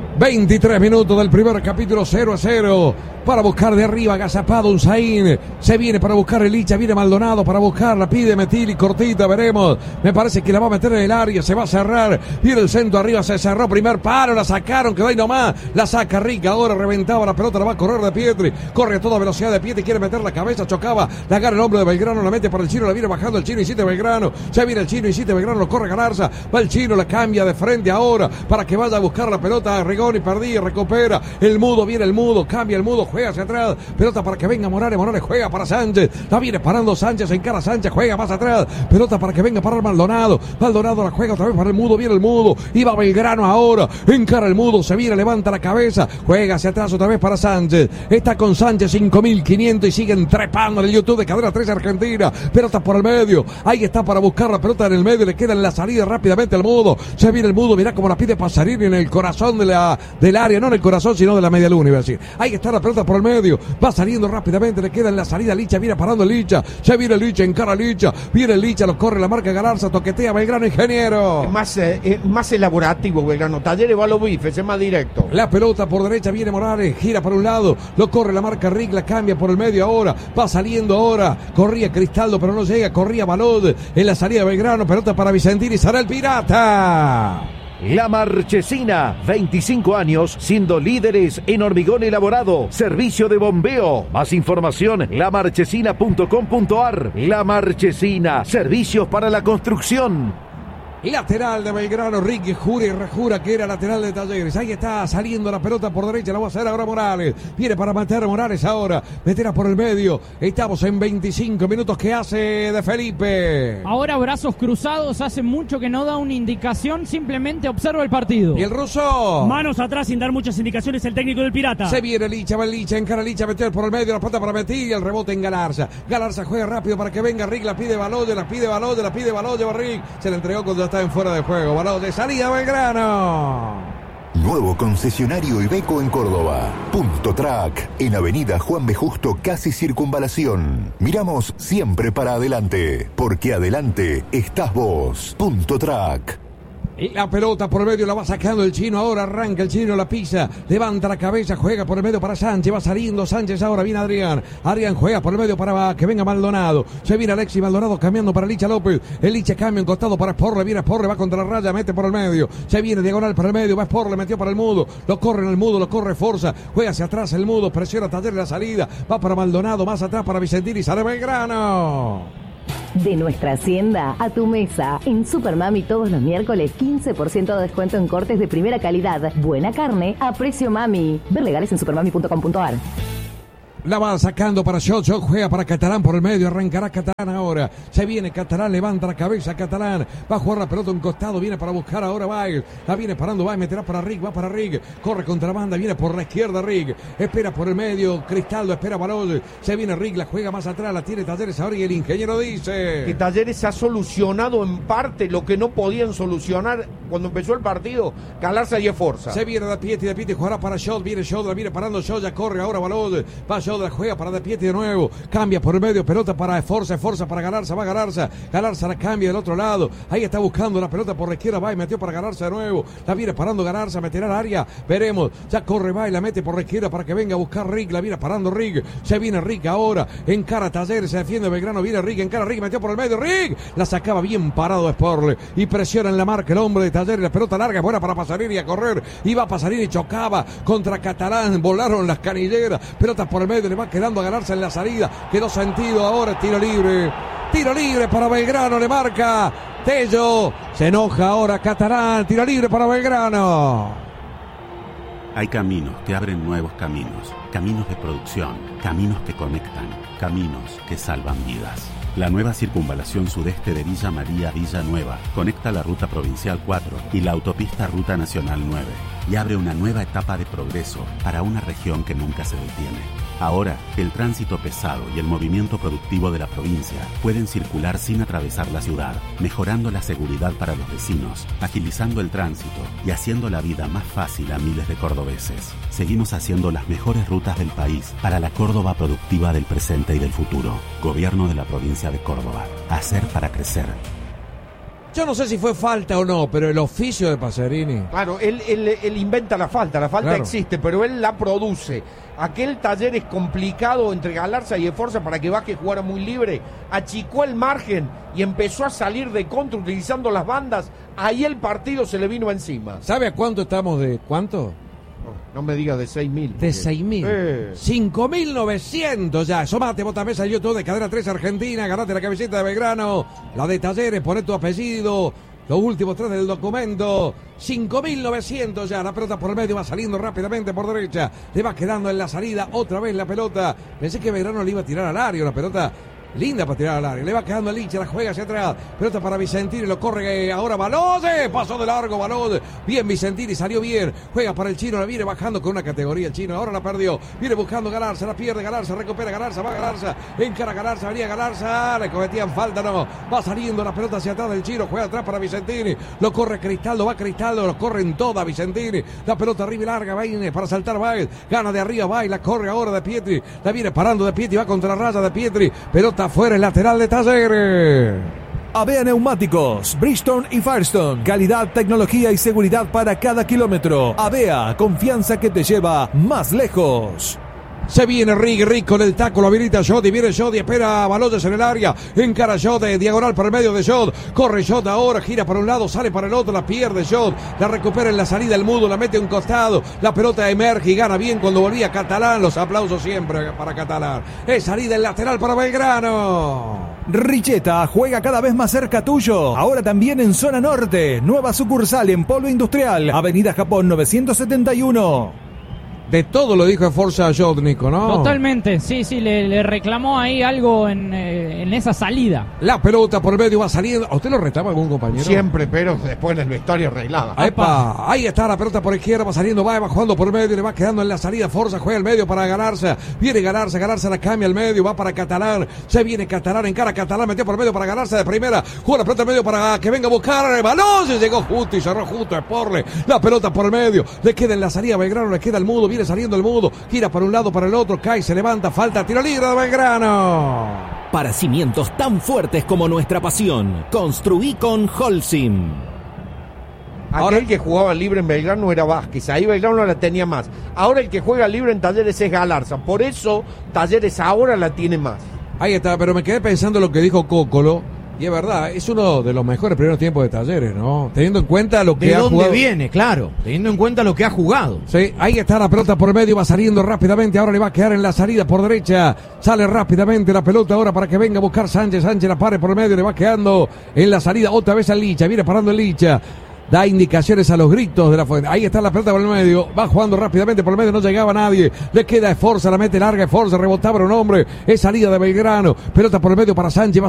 23 minutos del primer capítulo, 0-0. Para buscar de arriba, agazapado Unzaín. Se viene para buscar el Licha, viene Maldonado para buscarla. Pide Metili, cortita, veremos. Me parece que la va a meter en el área, se va a cerrar. Viene el centro arriba, se cerró. Primer paro, la sacaron, quedó ahí nomás. La saca Rica, ahora reventaba la pelota, la va a correr de Pietri. Corre a toda velocidad de Pietri, quiere meter la cabeza, chocaba. La agarra el hombre de Belgrano, la mete para el Chino, la viene bajando el Chino, Insiste Belgrano. Se viene el Chino, Insiste Belgrano, lo corre Galarza. Va el Chino, la cambia de frente ahora para que vaya a buscar la pelota. Rigoni, perdí, recupera. El Mudo, viene el Mudo, cambia el Mudo, juega hacia atrás. Pelota para que venga Morales, Morales juega para Sánchez. La viene parando Sánchez, encara Sánchez, juega más atrás. Pelota para que venga para Maldonado. Maldonado la juega otra vez para el Mudo, viene el Mudo. Iba Belgrano ahora, encara el Mudo, se viene, levanta la cabeza. Juega hacia atrás otra vez para Sánchez. Está con Sánchez 5500 y siguen trepando en el YouTube de Cadena 13 Argentina. Pelota por el medio. Ahí está para buscar la pelota en el medio. Le queda en la salida rápidamente al Mudo. Se viene el Mudo, mirá cómo la pide Pasarini en el corazón del área. No en el corazón, sino de la media luna, iba a decir. Ahí está la pelota por el medio. Va saliendo rápidamente, le queda en la salida Licha, viene parando Licha. Se viene Licha, encara Licha. Viene Licha, lo corre la marca Galarza, toquetea Belgrano, Ingeniero. Es más elaborativo Belgrano. Talleres va a los bifes, es más directo. La pelota por derecha, viene Morales, gira por un lado, lo corre la marca Rick, la cambia por el medio ahora. Va saliendo ahora. Corría Cristaldo, pero no llega. Corría Balod en la salida de Belgrano. Pelota para Vicentini, será el Pirata. La Marchesina, 25 años siendo líderes en hormigón elaborado, servicio de bombeo. Más información, lamarchesina.com.ar. La Marchesina, servicios para la construcción. Lateral de Belgrano, Ricky jura y rejura que era lateral de Talleres. Ahí está saliendo la pelota por derecha, la va a hacer ahora Morales. Viene para meter Morales ahora, meterá por el medio. Estamos en 25 minutos. ¿Qué hace de Felipe? Ahora brazos cruzados, hace mucho que no da una indicación, simplemente observa el partido. ¿Y el ruso? Manos atrás sin dar muchas indicaciones el técnico del Pirata. Se viene Licha, va Licha, encara Licha, meter por el medio, la pelota para meter y el rebote en Galarza. Galarza juega rápido para que venga Rick, la pide Baloye, va Rick. Se le entregó cuando está en fuera de juego. Baloye, salida Belgrano. Nuevo concesionario Iveco en Córdoba. Punto Track, en Avenida Juan B. Justo, casi Circunvalación. Miramos siempre para adelante, porque adelante estás vos. Punto Track. La pelota por el medio la va sacando el chino. Ahora arranca el chino, la pisa, levanta la cabeza, juega por el medio para Sánchez. Va saliendo Sánchez, ahora viene Adrián. Adrián juega por el medio para que venga Maldonado. Se viene Alexis Maldonado cambiando para Licha López. El Licha cambia en costado para Sporle. Viene Sporle, va contra la raya, mete por el medio. Se viene diagonal para el medio, va Sporle, metió para el Mudo. Lo corre en el Mudo, lo corre Forza. Juega hacia atrás el Mudo, presiona Talleres la salida. Va para Maldonado, más atrás para Vicentini. Sale Belgrano. De nuestra hacienda a tu mesa. En Supermami todos los miércoles 15% de descuento en cortes de primera calidad. Buena carne a precio mami. Ver legales en supermami.com.ar. La va sacando para Shot, juega para Catalán por el medio, arrancará Catalán ahora. Se viene Catalán, levanta la cabeza Catalán. Va a jugar la pelota a un costado, viene para buscar ahora Baez. La viene parando Baez, meterá para Rick, va para Rick. Corre contra banda, viene por la izquierda Rick. Espera por el medio, Cristaldo, espera Baloye. Se viene Rick, la juega más atrás, la tiene Talleres ahora y el ingeniero dice que Talleres ha solucionado en parte lo que no podían solucionar cuando empezó el partido. Galarza y Esforza. Se viene de Pieti jugará para Shot, viene Shot, la viene parando Shot, ya corre ahora Baloye. Va Shot, la juega para De Pieti de nuevo, cambia por el medio, pelota para Esforza para Galarza, va Galarza la cambia del otro lado, ahí está buscando la pelota por la izquierda, va y metió para Galarza de nuevo, la viene parando Galarza, meterá al área, veremos, ya corre, va y la mete por la izquierda para que venga a buscar Rick, la viene parando Rick, se viene Rick ahora, encara Talleres, se defiende Belgrano, viene Rick, encara Rick, metió por el medio, Rick, la sacaba bien parado Sporle, y presiona en la marca el hombre de Talleres, la pelota larga, buena para Pasarini a correr, iba a Pasarini y chocaba contra Catalán, volaron las canilleras, pelota por el medio, le va quedando a Galarza en la salida, quedó sentido ahora, tiro libre para Belgrano, le marca Tello, se enoja ahora Catalán, tiro libre para Belgrano. Hay caminos que abren nuevos caminos, caminos de producción, caminos que conectan, caminos que salvan vidas. La nueva circunvalación sudeste de Villa María Villanueva conecta la ruta provincial 4 y la autopista ruta nacional 9 y abre una nueva etapa de progreso para una región que nunca se detiene. Ahora, el tránsito pesado y el movimiento productivo de la provincia pueden circular sin atravesar la ciudad, mejorando la seguridad para los vecinos, agilizando el tránsito y haciendo la vida más fácil a miles de cordobeses. Seguimos haciendo las mejores rutas del país para la Córdoba productiva del presente y del futuro. Gobierno de la provincia de Córdoba. Hacer para crecer. Yo no sé si fue falta o no, pero el oficio de Pasarini. Claro, él inventa la falta claro. Existe, pero él la produce. Aquel Talleres complicado entre Galarza y Esforza para que Vázquez jugara muy libre, achicó el margen y empezó a salir de contra utilizando las bandas. Ahí el partido se le vino encima. ¿Sabe a cuánto estamos de cuánto? No me digas de 6.000. De 6.000. 5.900 ya. Somate, vos también al YouTube de Cadena 3 Argentina. Ganate la camiseta de Belgrano. La de Talleres, poné tu apellido. Los últimos 3 del documento. 5.900 ya. La pelota por el medio va saliendo rápidamente por derecha. Le va quedando en la salida otra vez la pelota. Pensé que Belgrano le iba a tirar al área. La pelota linda para tirar al área. Le va quedando el Licha, la juega hacia atrás. Pelota para Vicentini, lo corre ahora Baloye. Pasó de largo Baloye. Bien Vicentini, salió bien. Juega para el chino, la viene bajando con una categoría el chino. Ahora la perdió. Viene buscando Galarza, la pierde Galarza, recupera Galarza, va Galarza. Encara Galarza, venía Galarza. Le cometían falta, no. Va saliendo la pelota hacia atrás del chino. Juega atrás para Vicentini. Lo corre Cristaldo, va Cristaldo. Lo corre en toda Vicentini. La pelota arriba y larga, viene para saltar Baez. Gana de arriba Baez, la corre ahora de Pietri. La viene parando de Pietri, va contra la raya de Pietri. Pelota afuera, el lateral de Talleres. Avea Neumáticos, Bridgestone y Firestone. Calidad, tecnología y seguridad para cada kilómetro. Avea, confianza que te lleva más lejos. Se viene Rick con el taco, lo habilita Jody, viene Jody, espera Baloyes en el área, encara Jody, diagonal para el medio de Jody, corre Jody ahora, gira para un lado, sale para el otro, la pierde Jody, la recupera en la salida el Mudo, la mete a un costado, la pelota emerge y gana bien cuando volvía Catalán, los aplausos siempre para Catalán, es salida el lateral para Belgrano. Richeta juega cada vez más cerca tuyo. Ahora también en zona norte. Nueva sucursal en Polo Industrial, Avenida Japón 971. De todo lo dijo Forza Jodnico, ¿no? Totalmente, sí, le reclamó ahí algo en esa salida. La pelota por medio va saliendo. ¿A usted lo retaba algún compañero? Siempre, pero después en el vestuario arreglada. ¡Epa! Ahí está la pelota por izquierda, va saliendo, va jugando por medio, le va quedando en la salida. Forza juega el medio para ganarse. Viene ganarse la cambia al medio, va para Catalán. Se viene Catalán, encara Catalán, metió por medio para ganarse de primera. Juega la pelota al medio para que venga a buscar el balón. Se llegó justo y cerró justo Sporle. La pelota por el medio, le queda en la salida Belgrano, le queda el Mudo. Viene saliendo el Mudo, gira para un lado, para el otro, cae, se levanta, falta, tiro libre de Belgrano. Para cimientos tan fuertes como nuestra pasión, construí con Holcim. Ahora el que jugaba libre en Belgrano era Vázquez, ahí Belgrano la tenía más. Ahora el que juega libre en Talleres es Galarza, por eso Talleres ahora la tiene más. Ahí está, pero me quedé pensando lo que dijo Cócolo. Y es verdad, es uno de los mejores primeros tiempos de Talleres, ¿no? Teniendo en cuenta lo que ha jugado. ¿De dónde viene? Claro, teniendo en cuenta lo que ha jugado. Sí, ahí está la pelota por medio, va saliendo rápidamente, ahora le va a quedar en la salida por derecha. Sale rápidamente la pelota ahora para que venga a buscar Sánchez. Sánchez la pare por medio, le va quedando en la salida otra vez a Licha, viene parando el Licha. Da indicaciones a los gritos de la fuente. Ahí está la pelota por el medio. Va jugando rápidamente por el medio. No llegaba nadie. Le queda Esforza. La mete larga. Esforza. Rebotaba un hombre. Es salida de Belgrano. Pelota por el medio para Sánchez. Va